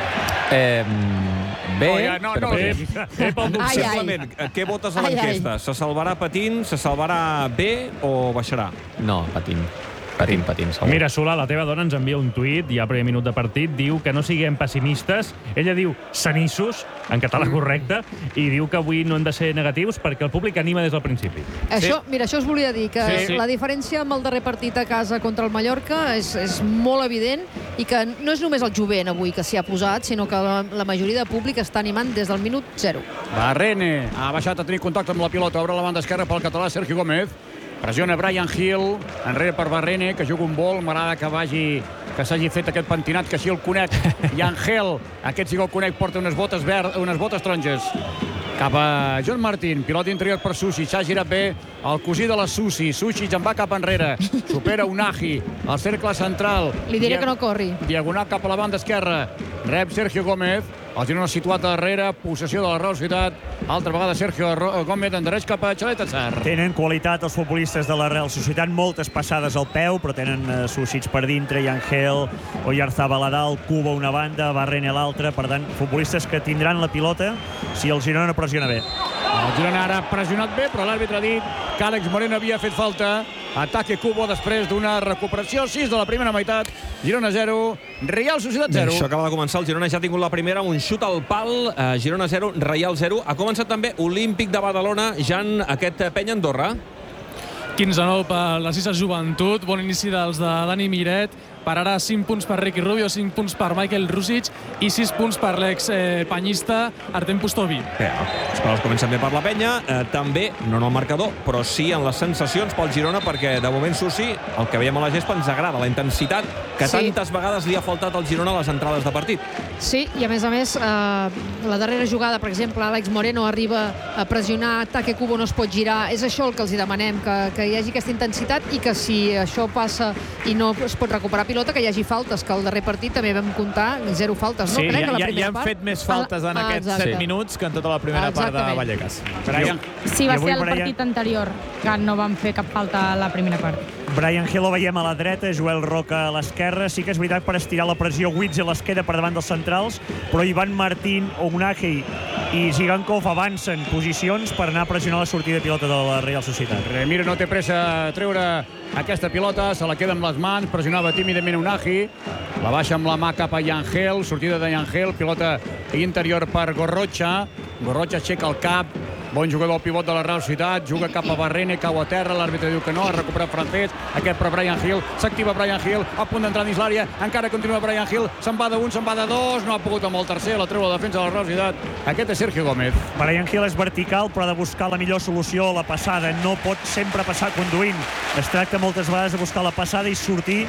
Eh, bé, no, ja, no, però no, bé. bé, bé pel dubte. Simplement, què votes a l'enquesta? Se salvarà patint, se salvarà bé o baixarà? No, patint. Patint, patint, segur. Mira, Solà, la teva dona ens envia un tuit, ja a primer minut de partit, diu que no siguem pessimistes. Ella diu sanissos, en català correcte, i diu que avui no hem de ser negatius perquè el públic anima des del principi. Això, sí. Mira, això us volia dir, que sí, sí. la diferència amb el darrer partit a casa contra el Mallorca és, és molt evident i que no és només el jovent avui que s'hi ha posat, sinó que la, la majoria de públic està animant des del minut zero. Barrene ha baixat a tenir contacte amb la pilota, obre la banda esquerra pel català Sergio Gómez. Pressiona Brian Hill, enrere per Barrene, que juga un vol. M'agrada que vagi, que s'hagi fet aquest pentinat, que així el conec. I Angel, aquest sí que el conec, porta unes botes verd, unes botes taronges. Cap a John Martín, pilota interior per Susi, s'ha girat bé el cosí de la Susi. Susi en va cap enrere, supera Unagi, al cercle central. Li diré que no corri. Diagonal cap a la banda esquerra, rep Sergio Gómez. El Girona situat darrere, possessió de la Real Societat. Altra vegada Sergio Gómez endereix cap a Xalet Atzar. Tenen qualitat els futbolistes de la Real Societat, moltes passades al peu, però tenen uh, Susic per dintre, Yangel, Oyarzabal a dalt, Cuba una banda, Barrene a l'altra. Per tant, futbolistes que tindran la pilota si el Girona no pressiona bé. El Girona ara ha pressionat bé, però l'àrbitre ha dit que Àlex Moreno havia fet falta. Ataque Cubo després d'una recuperació. sis de la primera meitat. Girona zero, Real Societat zero. Això acaba de començar. El Girona ja ha tingut la primera, un xut al pal. Uh, Girona zero, Real zero. Ha començat també Olímpic de Badalona. Jan, aquest penya Andorra. quinze a nou per la Cisa Joventut. Bon inici dels de Dani Miret. Per ara cinc punts per Ricky Rubio, cinc punts per Michael Rusic i sis punts per l'ex-penyista Artem Pustovi. Bé, els coses comencen bé per la penya, eh, també, no en el marcador, però sí en les sensacions pel Girona, perquè de moment Susi, el que veiem a la gespa, ens agrada, la intensitat que sí. tantes vegades li ha faltat al Girona a les entrades de partit. Sí, i a més a més, eh, la darrera jugada, per exemple, Àlex Moreno arriba a pressionar, ataque Cubo no es pot girar. És això el que els hi demanem, que, que hi hagi aquesta intensitat i que si això passa i no es pot recuperar pilota, que hi hagi faltes, que al darrer partit també vam comptar zero faltes, no? Sí, Crec ja, que la ja, ja han part... fet més faltes en ah, aquests exacte. set minuts que en tota la primera Exactament. part de Vallecas. Brian. Sí, va ser el Brian... partit anterior, que no van fer cap falta a la primera part. Brian Hill ho veiem a la dreta, Joel Roca a l'esquerra. Sí que és veritat, per estirar la pressió, Witzel es queda per davant dels centrals, però Ivan Martín, Ounagi i Sigankov avancen posicions per anar a pressionar la sortida de pilota de la Real Societat. Remiro no té pressa a treure aquesta pilota, se la queda amb les mans, pressionava tímidament Unagi, la baixa amb la mà cap a Yangel, sortida de Yangel, pilota interior per Gorrocha, Gorrocha aixeca el cap, bon jugador al pivot de la Real Societat, juga cap a Barrene, cau a terra, l'àrbitre diu que no, ha recuperat francès, aquest per Brian Hill, s'activa Brian Hill, a punt d'entrar dins l'àrea, encara continua Brian Hill, se'n va d'un, se'n va de dos, no ha pogut amb el tercer, la treu la defensa de la Real Societat, aquest és Sergio Gómez. Brian Hill és vertical, però ha de buscar la millor solució, la passada, no pot sempre passar conduint, es tracta moltes vegades de buscar la passada i sortir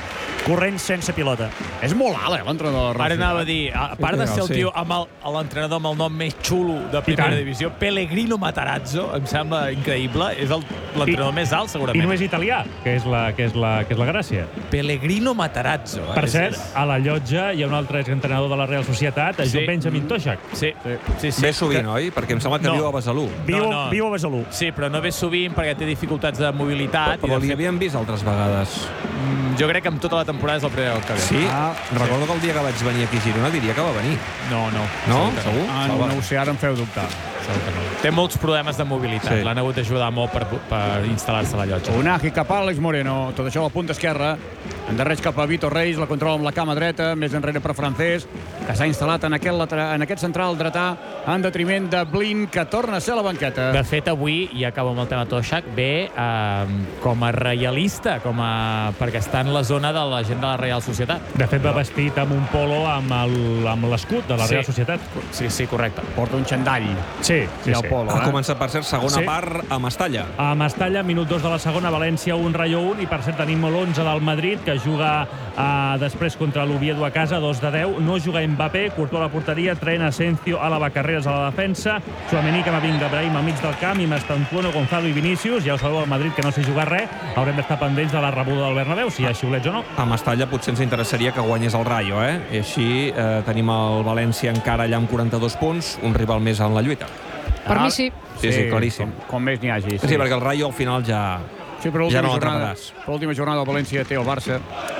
corrents sense pilota. És molt alt, eh, l'entrenador. Ara anava a dir, a part de ser el tio amb l'entrenador amb el nom més xulo de primera divisió, Pellegrino Matarazzo, em sembla increïble, és l'entrenador més alt, segurament. I no és italià, que és la, que és la, que és la gràcia. Pellegrino Matarazzo. Eh? Per cert, a la llotja hi ha un altre exentrenador de la Real Societat, el sí. Benjamin Toshak. Sí. sí, sí. Ve sovint, oi? Perquè em sembla que no. viu a Besalú. Viu, no, no. viu a Besalú. Sí, però no ve sovint perquè té dificultats de mobilitat. Però l'hi havíem vist altres vegades. Mm, jo crec que amb tota la temporada és el primer que ve. Sí? Ah, recordo que el dia que vaig venir aquí a Girona diria que va venir. No, no. No? Segur? Ah, no, no ho sé, ara em feu dubtar. Té molts problemes de mobilitat. Sí. L'han hagut d'ajudar molt per, per instal·lar-se a la llotja. Unagi cap a Àlex Moreno. Tot això a la punta esquerra. Endarreig cap a Vitor Reis, la controla amb la cama dreta, més enrere per Francés, que s'ha instal·lat en aquest, lateral, en aquest central dretà en detriment de Blin, que torna a ser a la banqueta. De fet, avui, i acabo amb el tema Toshak, ve eh, com a reialista, com a... perquè està en la zona de la gent de la Real Societat. De fet, va vestit amb un polo amb l'escut de la Real sí. Societat. Sí, sí, correcte. Porta un xandall. Sí, sí, I el sí. polo, ha eh? començat, per cert, segona sí. part a Mestalla. A Mestalla, minut dos de la segona, València un, Rayo un, i per cert tenim l'onze del Madrid, que juga uh, després contra l'Oviedo a casa, dos de deu. No juga Mbappé, Courtois a la porteria, Tren, Asensio, Álava, Carreras a la defensa, Tchouaméni, Camavinga, Brahim al mig del camp, i Mastantuono, Gonzalo i Vinícius. Ja ho sabeu, al Madrid, que no sé jugar res, haurem d'estar pendents de la rebuda del Bernabéu, si hi ha xiulets o no. A Mestalla potser ens interessaria que guanyés el Rayo, eh? I així eh, tenim el València encara allà amb quaranta-dos punts, un rival més en la lluita. Per ah, mi sí. Sí, sí, claríssim. Com, com més n'hi hagi. Sí. sí, perquè el Rayo al final ja, sí, però ja no l'atraparàs. Per l'última jornada el València té el Barça.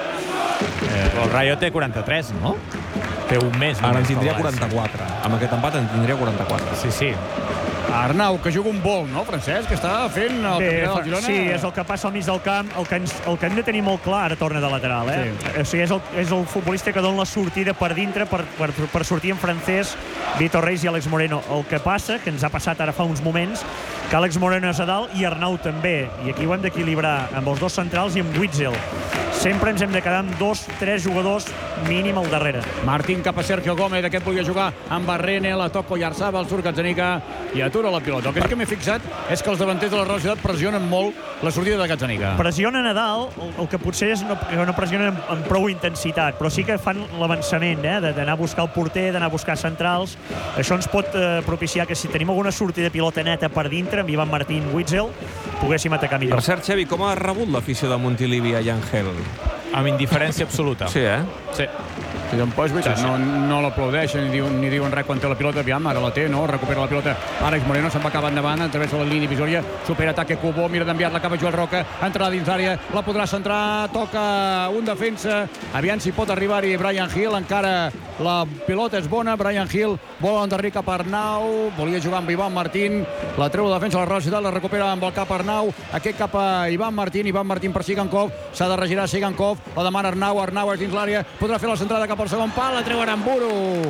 Eh, el Rayo té quaranta-tres, no? Té un mes. Ara en tindria quaranta-quatre. Amb aquest empat en tindria quaranta-quatre. Sí, sí. Arnau, que juga un vol, no, Francesc? Que està fent el Bé, campionat del Girona. Sí, és el que passa al mig del camp. El que, ens, el que hem de tenir molt clar, ara torna de lateral, eh? Sí. O sigui, és el, és el futbolista que dona la sortida per dintre per, per, per sortir en Francés, Vitor Reis i Àlex Moreno. El que passa, que ens ha passat ara fa uns moments, que Àlex Moreno és a dalt i Arnau també. I aquí ho hem d'equilibrar amb els dos centrals i amb Witzel. Sempre ens hem de quedar amb dos, tres jugadors mínim al darrere. Martín cap a Sergio Gómez, aquest volia jugar amb Barrene, la toca Oyarzabal, surt Gazzaniga i atura la pilota. El que sí que m'he fixat és que els davanters de la Real Societat pressionen molt la sortida de Gazzaniga. Pressionen a dalt, el, el que potser és no, que no pressionen amb, amb prou intensitat, però sí que fan l'avançament, eh, d'anar a buscar el porter, d'anar a buscar centrals. Això ens pot eh, propiciar que si tenim alguna sortida de pilota neta per dintre, amb Ivan Martín, Witzel, poguéssim atacar millor. Per cert, Xavi, com ha rebut l'afició de Montilivi a Yangel? Amb indiferència absoluta. Sí, eh? Sí. I doncs, veritat, sí, sí. no, no l'aplaudeixen ni, diuen, ni diuen res quan té la pilota. Aviam, ara la té, no? Recupera la pilota Àlex Moreno, se'n va acabar endavant, travessa la línia divisòria, supera ataque Cubo, mira d'enviar-la cap a Joel Roca, entrarà dins l'àrea, la podrà centrar, toca un defensa, aviam si pot arribar-hi Brian Hill, encara la pilota és bona, Brian Hill vol endarrir cap a Arnau, volia jugar amb Ivan Martín, la treu la defensa de la Real Societat, la recupera amb el cap Arnau, aquest cap a Ivan Martín, Ivan Martín per Sigankov, s'ha de regirar Sigankov, la demana Arnau, Arnau és dins l'àrea, podrà fer la centrada cap al segon pal, la treu Aramburu.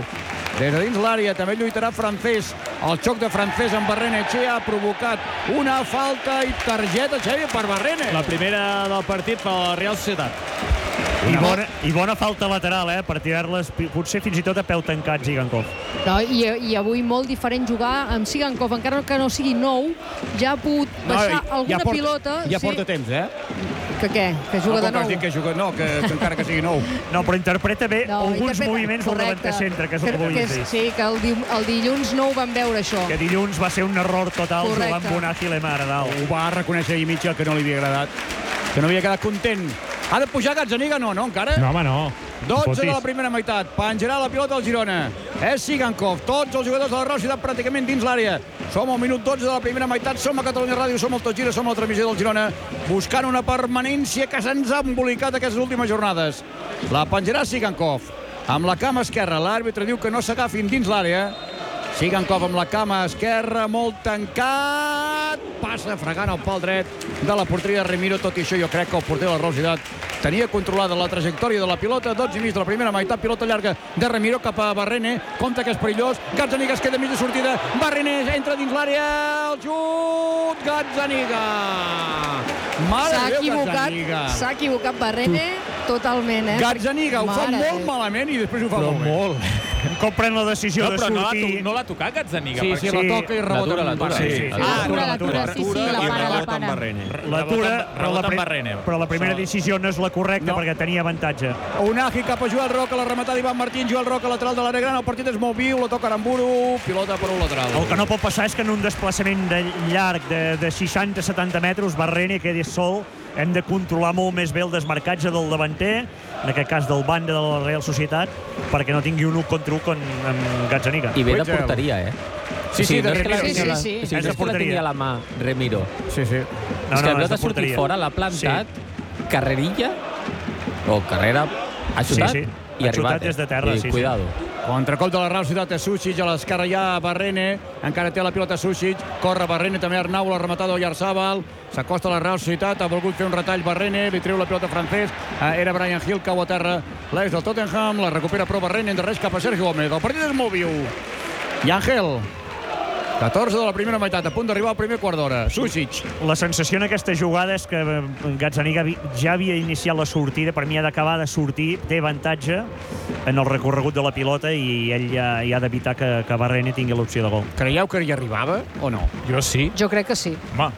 Des de dins l'àrea també lluitarà Francés. El xoc de Francés amb Barrenechea ha provocat una falta i targeta, Xavi, per Barrene. La primera del partit per la Real Societat. I bona, I bona falta lateral, eh? Per tirar-les potser fins i tot a peu tancat, Sigankov. No, i, I avui molt diferent jugar amb Sigankov, encara que no sigui nou, ja ha pogut baixar no, alguna ja porta, pilota. Ja sí. porta temps, eh? Que què? Que juga no, de nou? Que juga, no, que, que encara que sigui nou. No, però interpreta bé no, alguns interpreta, moviments del davanter centre, que és el que volia dir. Sí, que el, el dilluns no ho vam veure, això. Que dilluns va ser un error total jugar amb Bonach i Lemar a dalt. Ho va reconèixer ahir Mitchell, que no li havia agradat, que no havia quedat content. Ha de pujar Gazzaniga, no, no, encara? No, home, no. dotze de la primera meitat, penjarà la pilota al Girona. És Sigankov, tots els jugadors de la Real Societat pràcticament dins l'àrea. Som al minut dotze de la primera meitat, som a Catalunya Ràdio, som al Tot Gira, som a la transmissió del Girona, buscant una permanència que se'ns ha embolicat aquestes últimes jornades. La penjarà Sigankov, amb la cama esquerra, l'àrbitre diu que no s'agafin dins l'àrea. Sigankov amb la cama esquerra, molt tancat, passa fregant el pal dret de la porteria de Remiro. Tot i això, jo crec que el porter de la Real Societat tenia controlada la trajectòria de la pilota. dotze i mig de la primera meitat, pilota llarga de Remiro cap a Barrene, compte que és perillós, Gazzaniga es queda mig de sortida, Barrene entra dins l'àrea, el xut, Gazzaniga! S'ha equivocat, s'ha equivocat Barrene totalment, eh? Gazzaniga ho fa molt malament i després ho fa molt bé. com pren la decisió no, de sortir... sortir... No, però no l'ha tocat Gazzaniga. Sí, sí, la toca i rebota amb Barrene. Sí, sí. Ah, l'atura, sí, sí, la para, la para. L'atura, però, la Barrene. però la primera decisió no és la correcta perquè tenia avantatge. Unagi cap a Joel Roca, la rematada d'Ivan Martín, Joel Roca, lateral de l'àrea gran, el partit és molt viu, la toca Aramburu, pilota per un lateral. El que no pot passar és que en un desplaçament de llarg de, de seixanta a setanta metres, Barrene quedi sol. Hem de controlar molt més bé el desmarcatge del davanter, en aquest cas del banda de la Real Societat, perquè no tingui un u contra u amb Gazzaniga. I ve de porteria, eh? Sí, sí, de Remiro. sí, sí, sí. sí. És de porteria. A la mà, Remiro. Sí, sí. No, és que la pilota ha sortit fora, l'ha plantat, sí. Carrerilla, o carrera, ha xutat, sí, sí. i ha arribat. Des de terra, I, sí, cuidado. Sí. Contracop de la Real Societat de Sušić, a l'esquerra ja Barrene, encara té la pilota Sušić, corre Barrene, també Arnau, la rematada d'Oyarzabal, s'acosta a la Real Societat, ha volgut fer un retall Barrene, li treu la pilota francès, era Brian Hill, cau a terra, l'ex del Tottenham, la recupera però Barrene, endarreix cap a Sergio Gómez, el partit és molt viu. I Ángel, catorze de la primera meitat, a punt d'arribar al primer quart d'hora. Sušić. La sensació en aquesta jugada és que Gazzaniga ja havia iniciat la sortida, per mi ha d'acabar de sortir, té avantatge en el recorregut de la pilota i ell ja, ja ha d'evitar que, que Barrene tingui l'opció de gol. Creieu que hi arribava o no? Jo sí. Jo crec que sí. Va.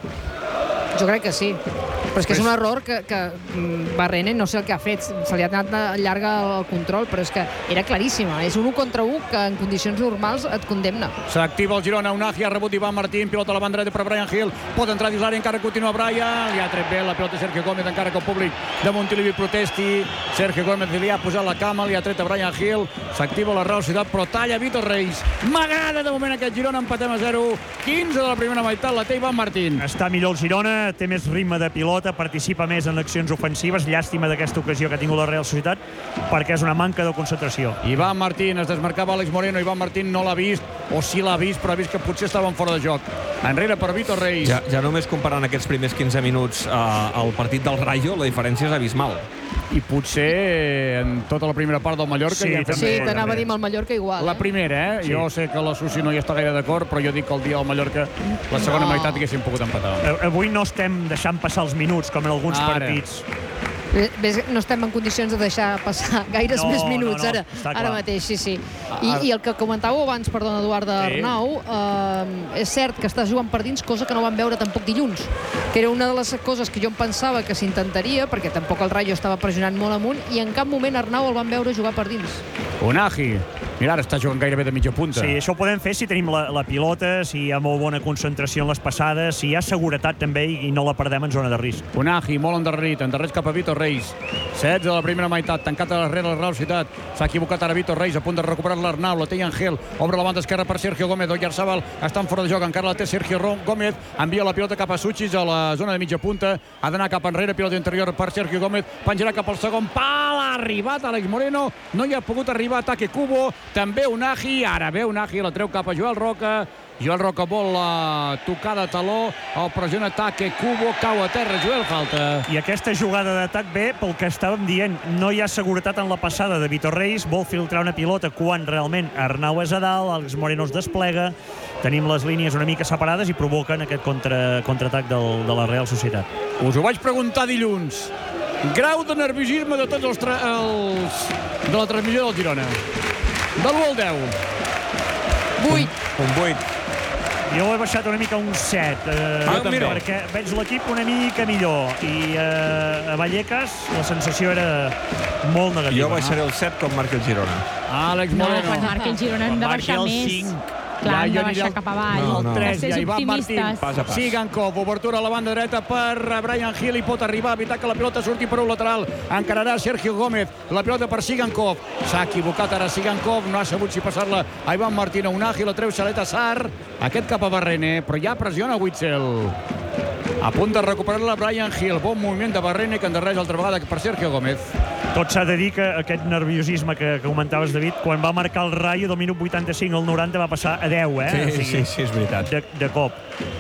Jo crec que sí. Però és que és un error que, que Barrene no sé el que ha fet, se li ha anat llarga el control, però és que era claríssima. És un u contra u que en condicions normals et condemna. S'activa el Girona, Unagi, ha rebut Ivan Martín, pilota a la banda dreta per Brian Hill, pot entrar dins l'àrea, encara continua Brian, li ha tret bé la pilota Sergio Gómez, encara que el públic de Montilivi protesti, Sergio Gómez li ha posat la cama, li ha tret a Brian Hill, s'activa la Real Societat, però talla Vítor Reis. M'agrada de moment aquest Girona, empatem a zero, quinze de la primera meitat, la té Ivan Martín. Està millor el Girona, té més ritme de pilota, participa més en accions ofensives, llàstima d'aquesta ocasió que ha tingut la Real Societat, perquè és una manca de concentració. Ivan Martín, es desmarcava Àlex Moreno, Ivan Martín no l'ha vist, o sí l'ha vist, però ha vist que potser estaven fora de joc. Enrere per Vítor Reis. Ja, ja només comparant aquests primers quinze minuts eh, al partit del Rayo, la diferència és abismal. I potser en tota la primera part del Mallorca... Sí, ja també, sí t'anava a dir amb el Mallorca igual. La primera, eh? Sí. Jo sé que la Susi no hi està gaire d'acord, però jo dic que el dia del Mallorca, la segona no. meitat haguéssim pogut empatar. Avui no estem deixant passar els minuts, com en alguns Ara. partits. Ves, no estem en condicions de deixar passar gaires no, més minuts no, no, ara, ara mateix, sí, sí. I, I el que comentàveu abans, perdona, Eduard, d'Arnau, sí. eh, és cert que estàs jugant per dins, cosa que no vam veure tampoc dilluns, que era una de les coses que jo em pensava que s'intentaria, perquè tampoc el Rayo estava pressionant molt amunt, i en cap moment Arnau el van veure jugar per dins. Unagi. Mira, ara està jugant gairebé de mitja punta. Sí, això ho podem fer si tenim la, la pilota, si hi ha molt bona concentració en les passades, si hi ha seguretat també i, i no la perdem en zona de risc. Unagi, molt endarrerit, endarrerits cap a Vítor Reis. setze de la primera meitat, tancat a l'arrere la Real Societat. S'ha equivocat ara Vítor Reis, a punt de recuperar l'Arnau, la té Ángel, obre la banda esquerra per Sergio Gómez, Oyarzabal està en fora de joc, encara la té Sergio Gómez, envia la pilota cap a Sušić a la zona de mitja punta, ha d'anar cap enrere, pilota interior per Sergio Gómez, penjarà cap al segon pal, ha arribat Àlex Moreno, no hi ha pogut arribar, ataque Cubo, també Unagi, ara ve Unagi, la treu cap a Joel Roca, Joel Roca vol la tocada de taló, el pressiona ataque Cubo, cau a terra, Joel, falta. I aquesta jugada d'atac ve pel que estàvem dient, no hi ha seguretat en la passada de Vítor Reis, vol filtrar una pilota quan realment Arnau és a dalt, Àlex Moreno es desplega, tenim les línies una mica separades i provoquen aquest contra, contraatac del, de la Real Societat. Us ho vaig preguntar dilluns. Grau de nerviosisme de tots els, els de la transmissió del Girona. De l'u al deu. vuit. Un vuit. Jo ho he baixat una mica un set, eh, ah, mira. perquè veig l'equip una mica millor. I eh, a Vallecas la sensació era molt negativa. Jo baixaré el set com marca el Girona. Àlex Moreno. No, quan marca el Girona hem de baixar més. Clar, hem de baixar cap avall. No, no. tres, ja Ivan Martín. Pas a pas. Sigankov, obertura a la banda dreta per Brian Hill i pot arribar a evitar que la pilota surti per un lateral. Encararà Sergio Gómez, la pilota per Sigankov. S'ha equivocat ara Sigankov, no ha sabut si passar-la a Ivan Martín. Unagi, la treu Xaleta Sar. Aquest cap a Barrene, però ja pressiona Witzel. A punt de recuperar-la Brian Hill. Bon moviment de Barrene que endarreix altra vegada per Sergio Gómez. Tot s'ha de dir que aquest nerviosisme que, que comentaves, David, quan va marcar el Rayo del minut vuitanta-cinc al noranta va passar a deu, eh? Sí, o sigui, sí, sí, és veritat. De, de cop.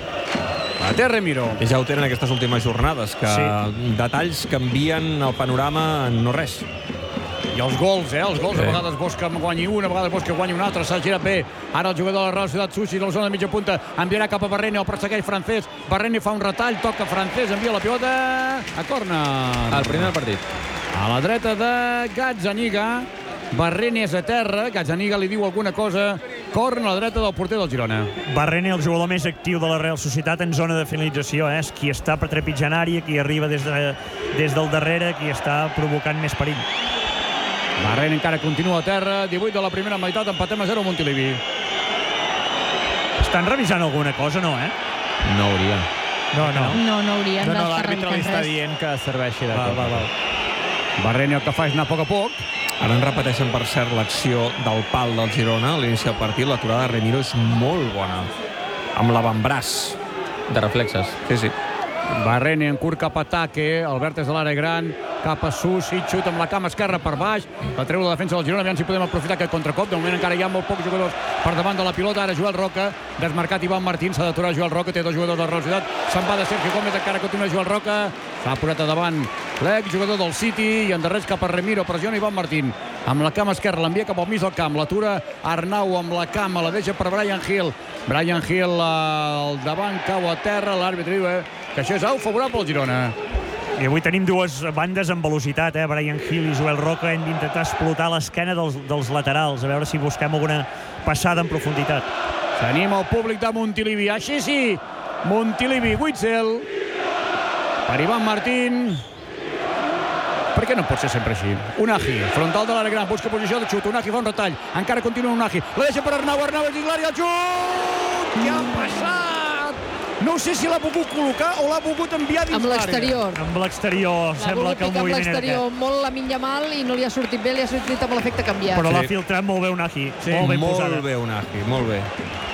A té Remiro. I ja ho tenen aquestes últimes jornades, que sí. detalls canvien el panorama en no res. I els gols, eh? Els gols, sí. A vegades vols que guanyi un, a vegades vols que guanyi un altre. S'ha girat bé. Ara el jugador de la Real Societat, Sušić, a la zona de mitja punta, enviarà cap a Barrene, el persegueix Francés. Barrene fa un retall, toca Francés, envia la pilota a córner. El primer partit. A la dreta de Gazzaniga. Barrene és a terra, Gazzaniga li diu alguna cosa, corre a la dreta del porter del Girona. Barrene, el jugador més actiu de la Real Societat en zona de finalització, eh? És qui està per trepitjant àrea, qui arriba des, de, des del darrere, qui està provocant més perill. Barrene encara continua a terra, divuit de la primera meitat, empatem a zero a Montilivi. Estan revisant alguna cosa, no, eh? No hauria. No, no. No, no haurien No, no, d'estar l'àrbitre li revisant està res. dient que serveixi de Val, tot. val, val. Barrene el que fa és anar a poc a poc. Ara en repeteixen, per cert, l'acció del pal del Girona a l'inici del partit. L'aturada de Remiro és molt bona, amb l'avantbraç. De reflexes. Sí, sí. Barrene en curt cap a Taque, el vèrtex de l'àrea gran, cap a Susi, xut amb la cama esquerra per baix, la treu la defensa del Girona, aviam si podem aprofitar aquest contracop. De moment encara hi ha molt pocs jugadors per davant de la pilota. Ara Joel Roca, desmarcat Ivan Martín, s'ha d'aturar Joel Roca, té dos jugadors de la Real Societat, se'n va de Sergio Gómez, encara continua Joel Roca, s'ha apurat a davant l'exjugador del City i endarrers cap a Remiro, pressiona Ivan Martín, amb la cama esquerra, l'envia cap al mig del camp, l'atura Arnau amb la cama, la deixa per Brian Hill, Brian Hill al davant, cau a terra, l'àrbitre diu eh, que això és au favorable al Girona. I avui tenim dues bandes amb velocitat, eh? Brian Hill i Joel Roca. Hem d'intentar explotar l'esquena dels, dels laterals, a veure si busquem alguna passada en profunditat. S'anima el públic de Montilivi. Així sí, Montilivi, Witzel, per Ivan Martín. Per què no pot ser sempre així? Unagi, frontal de l'àrea gran, busca posició de xut. Unagi fa un retall, encara continua Unagi. La deixa per Arnau, Arnau és dins l'àrea, el xut! Què ha passat? No sé si l'ha pogut col·locar o l'ha pogut enviar dins Amb l'àrea. l'exterior. Amb l'exterior, L'ha sembla volgut que el picar amb moviment era l'exterior, aquest. molt la minya mal i no li ha sortit bé, li ha sortit amb l'efecte canviat. Però l'ha filtrat molt bé Unagi. Sí, molt ben molt posada. bé, Unagi, molt bé.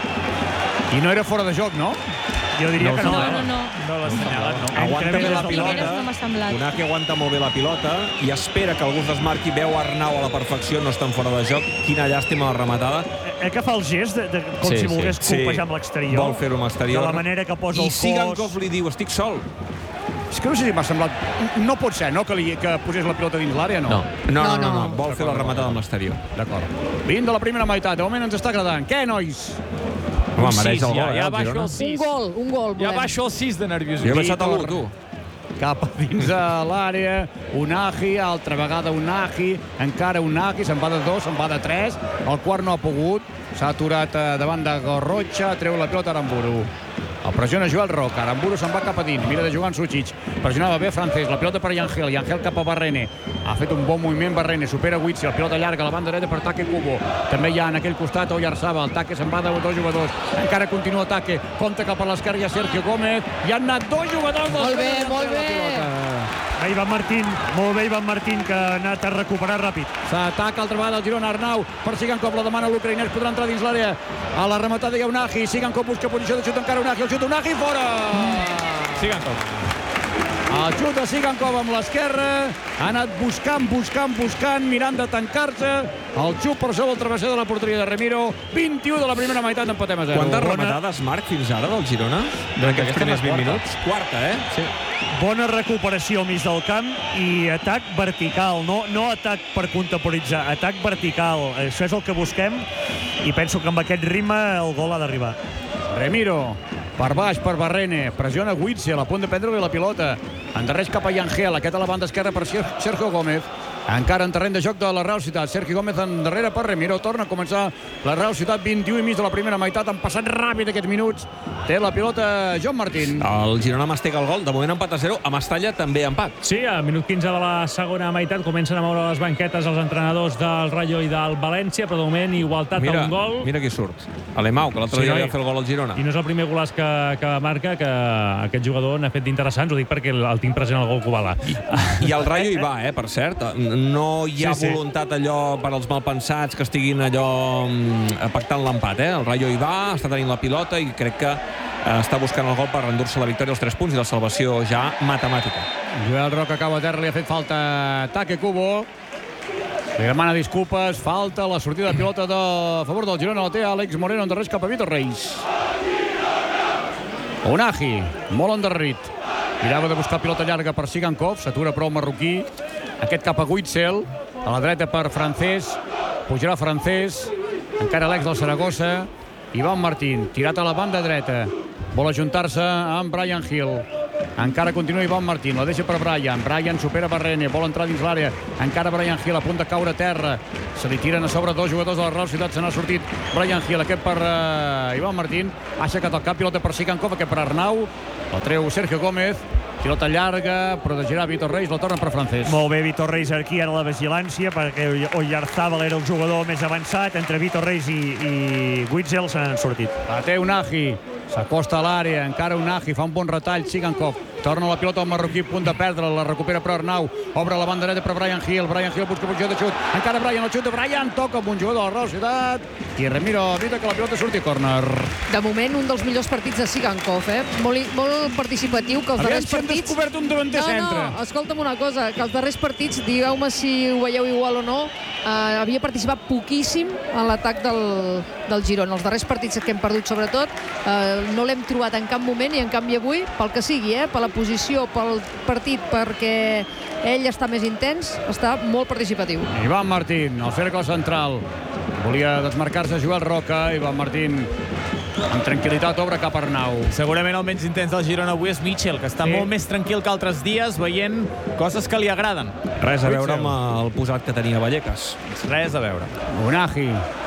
I no era fora de joc, no? Jo diria No, que no. No, eh? no, no. No l'ha assenyalat, no. Aguanta Entre bé més la les pilota. primeres no m'ha semblat. Unagi aguanta molt bé la pilota i espera que algú es desmarqui, veu Arnau a la perfecció, no estan fora de joc. Quina llàstima la rematada. Eh, que fa el gest de, de, com Sí, si volgués sí. colpejar amb l'exterior. Vol fer-ho amb l'exterior. De la manera que posa I el cos. Sigankov li diu, estic sol. És que no sé si m'ha semblat... No pot ser, no?, que, li, que posés la pilota dins l'àrea, no? No, no, no, no, no. no. Vol fer la rematada amb l'exterior. D'acord. vint de la primera meitat, de moment ens està agradant. Què, nois? Home, Un mereix sis, el ja, gol, eh, ja el baixo Girona. al sis. Un gol, un gol. Ja volem. baixo al sis de nerviositat. Jo he baixat a l'u, tu. Cap a dins a l'àrea, Unagi, altra vegada Unagi, encara Unagi, se'n va de dos, se'n va de tres, el quart no ha pogut, s'ha aturat eh, davant de Gorrotxa, treu la pilota Aramburu. El pressiona Joel Roca, Aramburu se'n va cap a dins, mira de jugar en Sucic, pressionava bé Francés, la pilota per Yangel, Yangel cap a Barrene, ha fet un bon moviment Barrene, supera Witzel, la pilota llarga, la banda dreta per Taque Kubo, també hi ha en aquell costat Oyarzabal, el Taque se'n va de dos jugadors, encara continua Taque, compta cap a l'esquerra hi ha Sergio Gómez, hi han anat dos jugadors del Molt bé, Girona, molt la bé. pilota. Va Ivan Martín, molt bé Ivan Martín, que ha anat a recuperar ràpid. S'ataca altra vegada el Girona, Arnau, per Sigankov, la demana l'ucraïnès, podrà entrar dins l'àrea. A la rematada hi ha Unagi, Sigankov busca posició de xut encara Unagi, el xut Unagi fora! Sigankov. El xut de Sigankov amb l'esquerra, ha anat buscant, buscant, buscant, mirant de tancar-se. El xut per sobre el travesser de la porteria de Remiro, vint-i-u de la primera meitat, empatem a zero. Quantes rematades, Marc, fins ara del Girona? En aquests primers vint minuts? Quarta, eh? Sí. Bona recuperació al mig del camp i atac vertical, no, no atac per contemporitzar, atac vertical. Això és el que busquem i penso que amb aquest ritme el gol ha d'arribar. Remiro, per baix, per Barrene, pressiona Witzel, a punt de prendre-li la pilota. Endarreix cap a Yangel, aquest a la banda esquerra per Sergio Gómez. Encara en terreny de joc de la Real Ciutat. Sergio Gómez endarrere per Remiro. Torna a començar la Real Ciutat, vint-i-u i mig de la primera meitat. Han passat ràpid aquests minuts. Té la pilota Joan Martín. El Girona mastega el gol, de moment empat a zero. A Mestalla també empat. Sí, a minut quinze de la segona meitat comencen a moure les banquetes els entrenadors del Rayo i del València, però de moment igualtat Mira, a un gol. mira qui surt. Alemau, que l'altre Sí, dia noi. va fer el gol al Girona. I no és el primer golaç que, que marca, que aquest jugador n'ha fet d'interessants, ho dic perquè el, el tinc present al gol Kubala. I el Rayo hi va, eh, per cert. No hi ha Sí, sí. voluntat allò per als malpensats que estiguin allò mm, pactant l'empat, eh? El Rayo hi va, està tenint la pilota i crec que eh, està buscant el gol per endur-se la victòria, els tres punts i la salvació ja matemàtica. Joel Roca acaba a terra, li ha fet falta Taque Kubo. Li demana disculpes, falta la sortida de pilota de a favor del Girona, la té Àlex Moreno, endarreix cap a Vitor Reis. Unagi, molt endarrit. Mirava de buscar pilota llarga per Sigankov, s'atura prou marroquí. Aquest cap a Witzel, a la dreta per Francés, pujarà Francés, encara l'ex del Saragossa, Ivan Martín, tirat a la banda dreta, vol ajuntar-se amb Brian Hill. Encara continua Ivan Martín, la deixa per Brian. Brian supera Barrene, vol entrar dins l'àrea. Encara Brian Hill, a punt de caure a terra. Se li tiren a sobre dos jugadors de la Real Societat. Se n'ha sortit Brian Hill, aquest per uh, Ivan Martín. Ha aixecat el cap, pilota per Sikankov, aquest per Arnau. El treu Sergio Gómez. Pilota llarga, protegirà Vitor Reis, la torna per Francés. Molt bé, Vitor Reis aquí, ara la vigilància, perquè Oyarzábal era el jugador més avançat. Entre Vitor Reis i, i Witzel s'han sortit. La té Unagi, s'acosta a l'àrea, encara Unagi, fa un bon retall, Sikankov. Torna la pilota al marroquí, punt de perdre, la recupera per Arnau. Obre la banda dreta per Brian Hill. Brian Hill busca posició de xut. Encara Brian, el xut de Brian, toca amb un jugador de la Real Societat. I Remiro evita que la pilota surti a córner. De moment, un dels millors partits de Sikankov, eh? Molt, molt participatiu, que els darrers partits... Aviam si hem descobert un davanter centre. No, no, escolta'm una cosa, que els darrers partits, digueu-me si ho veieu igual o no, eh, havia participat poquíssim en l'atac del, del Girona. Els darrers partits que hem perdut, sobretot, eh, no l'hem trobat en cap moment, i en canvi avui, pel que sigui, eh, per la posició, pel partit, perquè ell està més intens, està molt participatiu. Ivan Martín, al cercle central. Volia desmarcar-se Joel Roca. Ivan Martín amb tranquil·litat obre cap a Arnau. Segurament el menys intens del Girona avui és Mitchell, que està sí. molt més tranquil que altres dies, veient coses que li agraden. Res a veure amb el posat que tenia Vallecas. Res a veure. Unagi,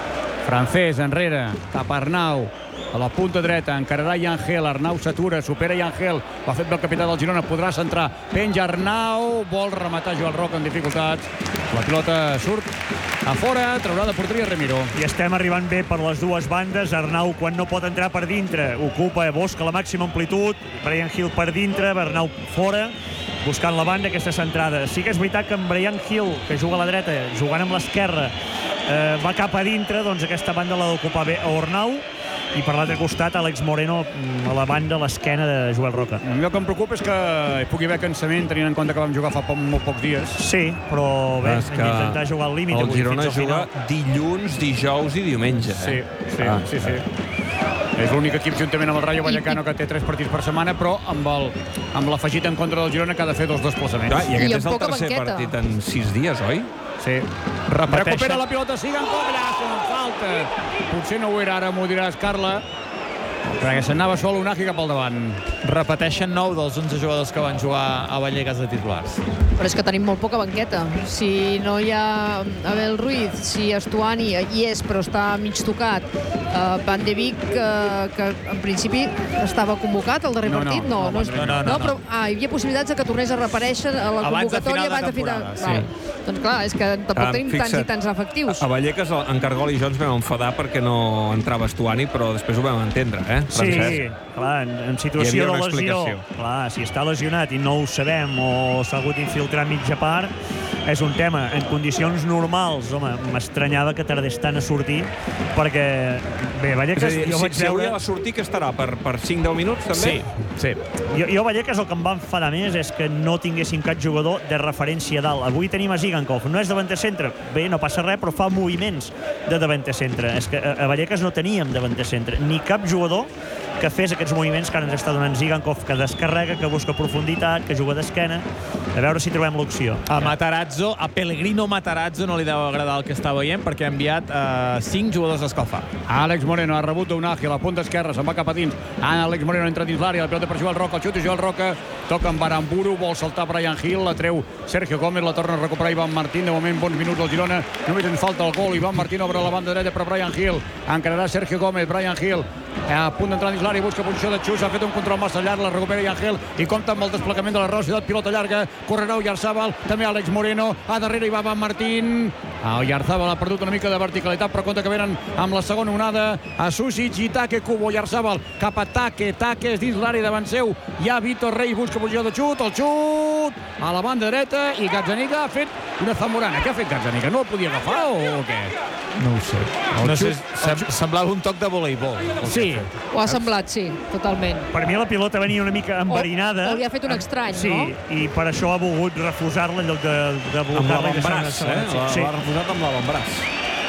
Francés enrere, cap a Arnau. A la punta dreta, encararà Yangel. Arnau s'atura, supera Yangel. L'ha fet bé el capità del Girona, podrà centrar. Penja Arnau, vol rematar Joel Roca en dificultats. La pilota surt a fora, traurà de porteria Remiro. I estem arribant bé per les dues bandes. Arnau, quan no pot entrar per dintre, ocupa, busca la màxima amplitud. Brian Hill per dintre, Arnau fora, buscant la banda, aquesta centrada. Sí que és veritat que en Brian Hill, que juga a la dreta, jugant amb l'esquerra, eh, va cap a dintre, doncs aquesta banda l'ha d'ocupar bé a Arnau. I per l'altre costat, Àlex Moreno a la banda, a l'esquena de Joel Roca. El que em preocupa és que hi pugui haver cansament, tenint en compte que vam jugar fa poc, molt pocs dies. Sí, però bé, hem d'intentar jugar al límit. El Girona juga dilluns, dijous i diumenge. Sí, eh? sí, ah, sí, sí. És l'únic equip, juntament amb el Rayo Vallecano, que té tres partits per setmana, però amb el amb l'afegit en contra del Girona, que ha de fer dos desplaçaments. Clar, I aquest I és el tercer banqueta. partit en sis dies, oi? Sí. Repeteixa. Recupera la pilota, Sikankov, allà, en falta. Potser no ho era ara, m'ho diràs, Carla, perquè s'anava sol Unagi cap al davant. Repeteixen nou dels onze jugadors que van jugar a Vallecas de titulars. Però és que tenim molt poca banqueta. Si no hi ha Abel Ruiz, si Estuani hi és però està mig tocat, uh, Van de Beek, uh, que en principi estava convocat al darrer no, partit, no, no, no, no, no, no, no, però ah, hi havia possibilitats de que tornés a reaparèixer a la abans convocatòria de final de abans de final. temporada, sí. Doncs clar, és que tampoc Ah, tenim fixa't, tants i tants efectius. A Vallecas, en Cargol i jo ens vam enfadar perquè no entrava Estuani, però després ho vam entendre, eh, Sí, Francesc? clar, en, en Hi situació havia de una lesió, explicació. clar, si està lesionat i no ho sabem o s'ha hagut d'infiltrar mitja part, és un tema. En condicions normals, home, m'estranyava que tardés tant a sortir, perquè, bé, És a Vallecas, dir, jo si, vaig si hauria veure... de sortir, què estarà? Per, per cinc deu minuts, també? Sí, sí. Jo, jo a Vallecas el que em va enfadar més és que no tinguessin cap jugador de referència a dalt. Avui tenim a Sikankov, no és davanter centre, bé, no passa res, però fa moviments de davanter centre. És que a, a Vallecas no teníem davanter centre, ni cap jugador que fes aquests moviments que ara ens està donant Sikankov, que descarrega, que busca profunditat, que juga d'esquena. A veure si trobem l'opció. A Matarazzo, a Pellegrino Matarazzo no li deu agradar el que està veient, perquè ha enviat eh, cinc jugadors a escalfar. Àlex Moreno ha rebut un Ágil a la punta esquerra, se'n va cap a dins. Àlex Moreno entra dins l'àrea, la pilota per Joel Roca, el xut i Joel Roca, toca amb Aramburu, vol saltar Brian Hill, la treu Sergio Gómez, la torna a recuperar Ivan Martín. De moment, bons minuts al Girona, només en falta el gol. Ivan Martín obre la banda dreta per Brian Hill, encararà Sergio Gómez, Brian Hill a punt d'entrar dins l'àrea, busca posició de xut, ha fet un control massa llarg, la recupera Yangel i compta amb el desplegament de la Real Societat, pilota llarga, correrà Oyarzábal, també Àlex Moreno, a darrere hi va Ivan Martín. Oyarzábal ha perdut una mica de verticalitat, però compta que venen amb la segona onada a Susic i Take Kubo. Oyarzábal cap a Take, Take és dins l'àrea davant seu, hi ha Vitor Reis, busca posició de xut, el xut a la banda dreta i Gazzaniga ha fet una zamorana. Què ha fet Gazzaniga? No el podia agafar o què? No ho sé. El No sé, xut- sem semblava un toc de voleibol. Sí. Ho ha semblat, sí, totalment. Per mi la pilota venia una mica enverinada. O- o li ha fet un estrany, sí, no? i per això ha volgut refusar-la en lloc de, de Amb blocar-la i deixar l'avantbraç, una eh? segona. L'ha Sí. l'ha refusat amb l'avantbraç.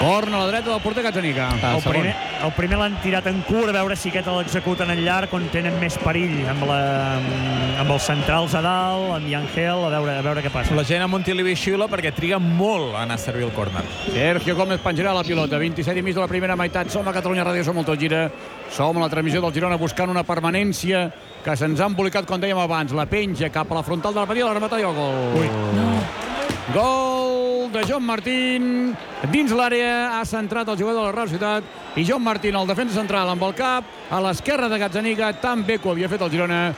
Corna a la dreta del porter Gazzaniga. El primer, el primer l'han tirat en curt, a veure si aquest l'executen en llarg, on tenen més perill, amb, la, amb els centrals a dalt, amb Yangel, a veure, a veure què passa. La gent a Montilivi xiula perquè triga molt a anar a servir el córner. Sergio Gómez penjarà la pilota, vint-i-set i mig de la primera meitat. Som a Catalunya Ràdio, som el Tot Gira. Som a la transmissió del Girona buscant una permanència que se'ns ha embolicat, com dèiem abans. La penja cap a la frontal de la petita, la remata i el gol. Ui. No. Gol de John Martín. Dins l'àrea ha centrat el jugador de la Real Societat i John Martín, el defensa central, amb el cap a l'esquerra de Gazzaniga. Tan bé que ho havia fet el Girona